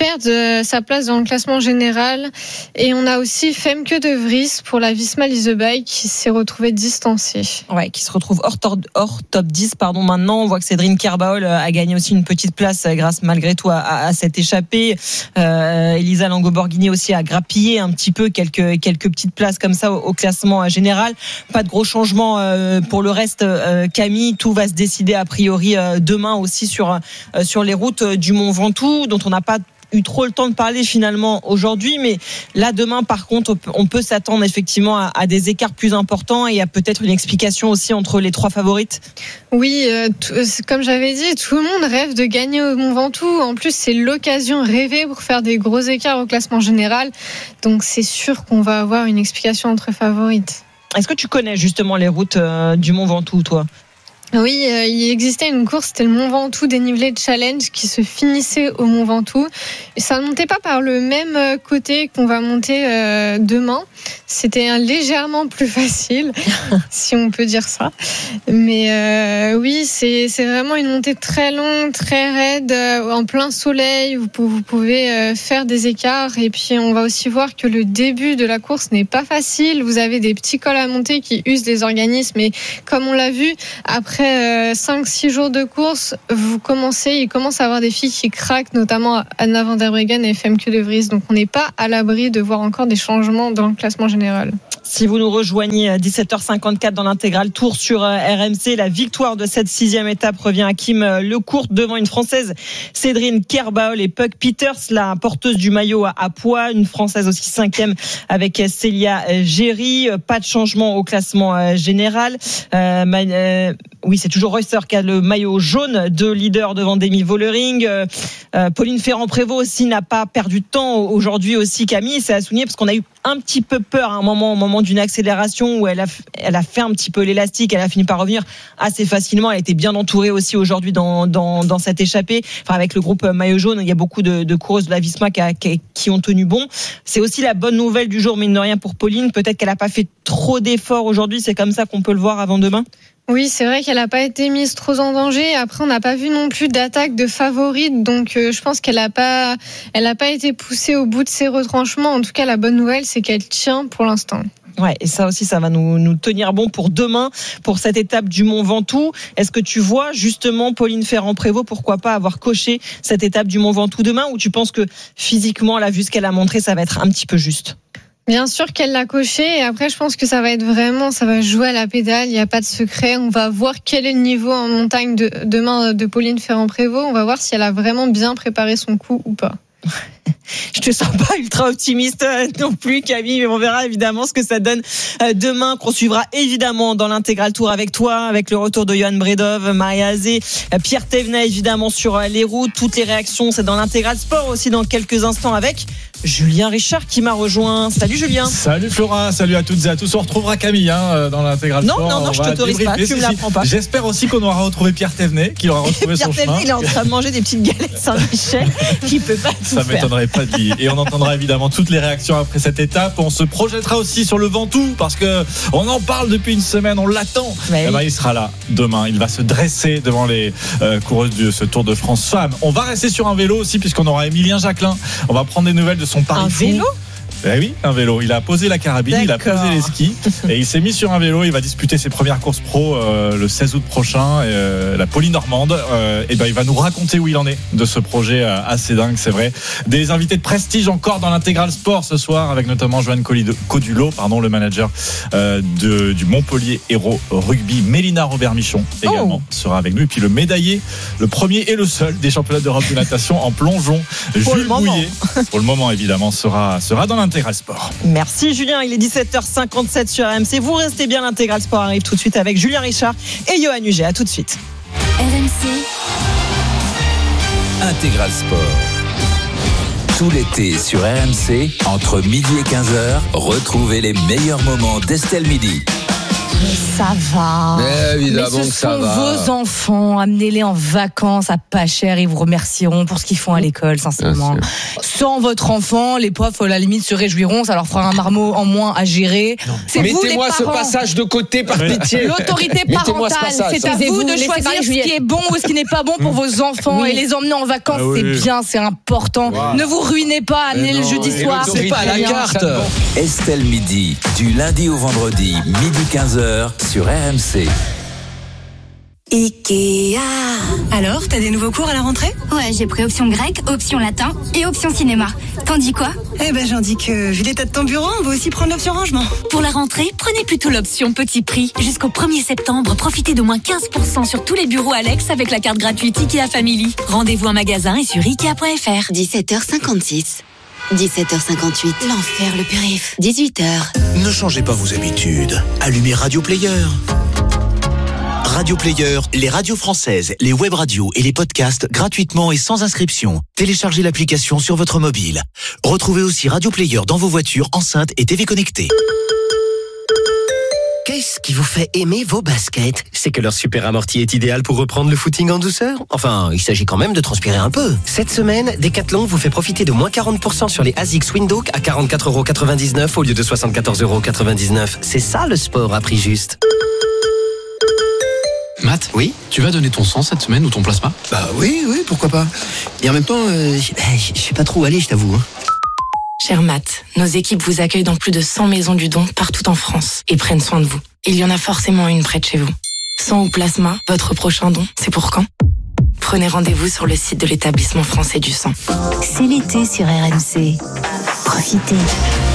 perdre euh, sa place dans le classement général. Et on a aussi Femke de Vries pour la Visma Leasebike qui s'est retrouvée distancée. Ouais, qui se retrouve hors, tor- hors top dix pardon, maintenant. On voit que Cédrine Kerbaol a gagné aussi une petite place grâce malgré tout à, à, à cette échappée. Euh, Elisa Longo-Borghini aussi a grappillé un petit peu quelques, quelques petites places comme ça au, au classement général. Pas de gros changements euh, pour le reste, euh, Camille. Tout va se décider a priori euh, demain aussi sur, euh, sur les routes du Mont Ventoux, dont on n'a pas eu trop le temps de parler finalement aujourd'hui, mais là demain par contre on peut s'attendre effectivement à, à des écarts plus importants et à peut-être une explication aussi entre les trois favorites. Oui, euh, tout, comme j'avais dit, tout le monde rêve de gagner au Mont Ventoux. En plus c'est l'occasion rêvée pour faire des gros écarts au classement général, donc c'est sûr qu'on va avoir une explication entre favorites. Est-ce que tu connais justement les routes euh, du Mont Ventoux, toi ? Oui, euh, il existait une course, c'était le Mont Ventoux dénivelé challenge qui se finissait au Mont Ventoux. Et ça ne montait pas par le même côté qu'on va monter euh, demain. C'était un légèrement plus facile, si on peut dire ça. Mais euh, oui, c'est, c'est vraiment une montée très longue, très raide, euh, en plein soleil. Vous, vous pouvez euh, faire des écarts. Et puis, on va aussi voir que le début de la course n'est pas facile. Vous avez des petits cols à monter qui usent les organismes. Et comme on l'a vu, après cinq six jours de course, vous commencez, il commence à avoir des filles qui craquent, notamment Anna van der Breggen et Femke de Vries. Donc on n'est pas à l'abri de voir encore des changements dans le classement général. Si vous nous rejoignez à dix-sept heures cinquante-quatre dans l'intégral tour sur R M C, la victoire de cette sixième étape revient à Kim Lecourt devant une Française, Cédrine Kerbaol et Puck Peters, la porteuse du maillot à poids, une Française aussi cinquième avec Célia Géry. Pas de changement au classement général. Euh, euh, oui, c'est toujours Reusser qui a le maillot jaune de leader devant Demi Vollering. Euh, Pauline Ferrand-Prévot aussi n'a pas perdu de temps aujourd'hui aussi, Camille. C'est à souligner parce qu'on a eu un petit peu peur à un moment, au moment d'une accélération où elle a, elle a fait un petit peu l'élastique, elle a fini par revenir assez facilement. Elle était bien entourée aussi aujourd'hui dans, dans, dans cette échappée. Enfin, avec le groupe maillot jaune, il y a beaucoup de, de coureuses de la Visma qui, a, qui, qui ont tenu bon. C'est aussi la bonne nouvelle du jour, mine de rien, pour Pauline. Peut-être qu'elle n'a pas fait trop d'efforts aujourd'hui. C'est comme ça qu'on peut le voir avant demain. Oui, c'est vrai qu'elle n'a pas été mise trop en danger. Après, on n'a pas vu non plus d'attaque de favorite. Donc, euh, je pense qu'elle n'a pas, elle n'a pas été poussée au bout de ses retranchements. En tout cas, la bonne nouvelle, c'est qu'elle tient pour l'instant. Ouais, et ça aussi, ça va nous, nous tenir bon pour demain, pour cette étape du Mont Ventoux. Est-ce que tu vois justement Pauline Ferrand-Prévot, pourquoi pas avoir coché cette étape du Mont Ventoux demain, ou tu penses que physiquement, là, vu ce qu'elle a montré, ça va être un petit peu juste ? Bien sûr qu'elle l'a coché, et après je pense que ça va être vraiment, ça va jouer à la pédale, il n'y a pas de secret. On va voir quel est le niveau en montagne de, demain de Pauline Ferrand-Prévot. On va voir si elle a vraiment bien préparé son coup ou pas. Je te sens pas ultra optimiste non plus, Camille, mais on verra évidemment ce que ça donne demain, qu'on suivra évidemment dans l'intégral tour avec toi, avec le retour de Johan Bredov, Maria Azé, Pierre Thévenet évidemment sur les routes. Toutes les réactions, c'est dans l'intégral sport aussi dans quelques instants avec Julien Richard qui m'a rejoint. Salut Julien. Salut Flora, salut à toutes et à tous. On retrouvera Camille hein, dans l'intégral non, sport. Non, non, non, je t'autorise pas, tu me l'apprends pas. J'espère aussi qu'on aura retrouvé Pierre Thévenet, qu'il aura retrouvé Pierre son Thévenet, chemin. il est en train de manger des petites galettes Saint-Michel qui peut pas tout Ça faire. m'étonnerait pas de lui. Et on entendra évidemment toutes les réactions après cette étape. On se projettera aussi sur le Ventoux parce que on en parle depuis une semaine, on l'attend. Ouais. Eh ben, il sera là demain. Il va se dresser devant les euh, coureuses de ce Tour de France femmes. On va rester sur un vélo aussi puisqu'on aura Émilien Jacquelin. On va prendre des nouvelles de son pari Un fou. vélo ? Eh oui, un vélo. Il a posé la carabine, D'accord. il a posé les skis et il s'est mis sur un vélo. Il va disputer ses premières courses pro euh, le seize août prochain, euh, la Poly-Normande. Euh, et ben, il va nous raconter où il en est de ce projet euh, assez dingue, c'est vrai. Des invités de prestige encore dans l'intégral sport ce soir, avec notamment Joanne Codulot, pardon, le manager euh, de, du Montpellier Hérault Rugby. Mélina Robert-Michon également oh. sera avec nous. Et puis le médaillé, le premier et le seul des championnats d'Europe de natation en plongeon, pour Jules Bouillet, pour le moment évidemment, sera, sera dans l'intégral sport. Merci Julien, il est dix-sept heures cinquante-sept sur R M C. Vous restez bien, l'intégral sport arrive tout de suite avec Julien Richard et Johan Huget. À tout de suite. R M C Intégral sport. Tout l'été sur R M C, entre midi et quinze heures, retrouvez les meilleurs moments d'Estelle Midi. Ça va. Mais évidemment Mais ce que ça sont va. vos enfants. Amenez-les en vacances à pas cher. Ils vous remercieront pour ce qu'ils font à l'école, sincèrement. Sans votre enfant, les profs, à la limite, se réjouiront. Ça leur fera un marmot en moins à gérer. C'est vous, les Mettez-moi ce parents. passage de côté par pitié. L'autorité Mettez-moi ce parentale, passage. c'est à Taisez-vous, vous de laissez choisir parler ce Juliette. qui est bon ou ce qui n'est pas bon pour vos enfants Oui. et les emmener en vacances. Ah oui. C'est bien, c'est important. Wow. Ne vous ruinez pas, amenez le jeudi soir. C'est pas à la carte. Estelle Midi, du lundi au vendredi, midi quinze heures sur R M C. Ikea. Alors, t'as des nouveaux cours à la rentrée? Ouais, j'ai pris option grec, option latin et option cinéma. T'en dis quoi? Eh ben, j'en dis que, vu l'état de ton bureau, on va aussi prendre l'option rangement. Pour la rentrée, prenez plutôt l'option petit prix. Jusqu'au premier septembre, profitez de moins quinze pour cent sur tous les bureaux Alex avec la carte gratuite Ikea Family. Rendez-vous en magasin et sur ikea point f r. dix-sept heures cinquante-six. dix-sept heures cinquante-huit. L'enfer, le périph. dix-huit heures. Ne changez pas vos habitudes. Allumez Radio Player. Radio Player, les radios françaises, les web radios et les podcasts gratuitement et sans inscription. Téléchargez l'application sur votre mobile. Retrouvez aussi Radio Player dans vos voitures, enceintes et T V connectées. Qu'est-ce qui vous fait aimer vos baskets? C'est que leur super amorti est idéal pour reprendre le footing en douceur. Enfin, il s'agit quand même de transpirer un peu. Cette semaine, Decathlon vous fait profiter de moins quarante pour cent sur les ASICS Windhoek à quarante-quatre euros quatre-vingt-dix-neuf au lieu de soixante-quatorze euros quatre-vingt-dix-neuf. C'est ça le sport à prix juste. Matt, oui, tu vas donner ton sang cette semaine ou ton plasma? Bah oui, oui, pourquoi pas. Et en même temps, euh, je sais pas trop où aller, je t'avoue. Hein. Cher Matt, nos équipes vous accueillent dans plus de cent maisons du don partout en France et prennent soin de vous. Il y en a forcément une près de chez vous. Sang ou plasma, votre prochain don, c'est pour quand? Prenez rendez-vous sur le site de l'établissement français du sang. C'est l'été sur R M C. Profitez.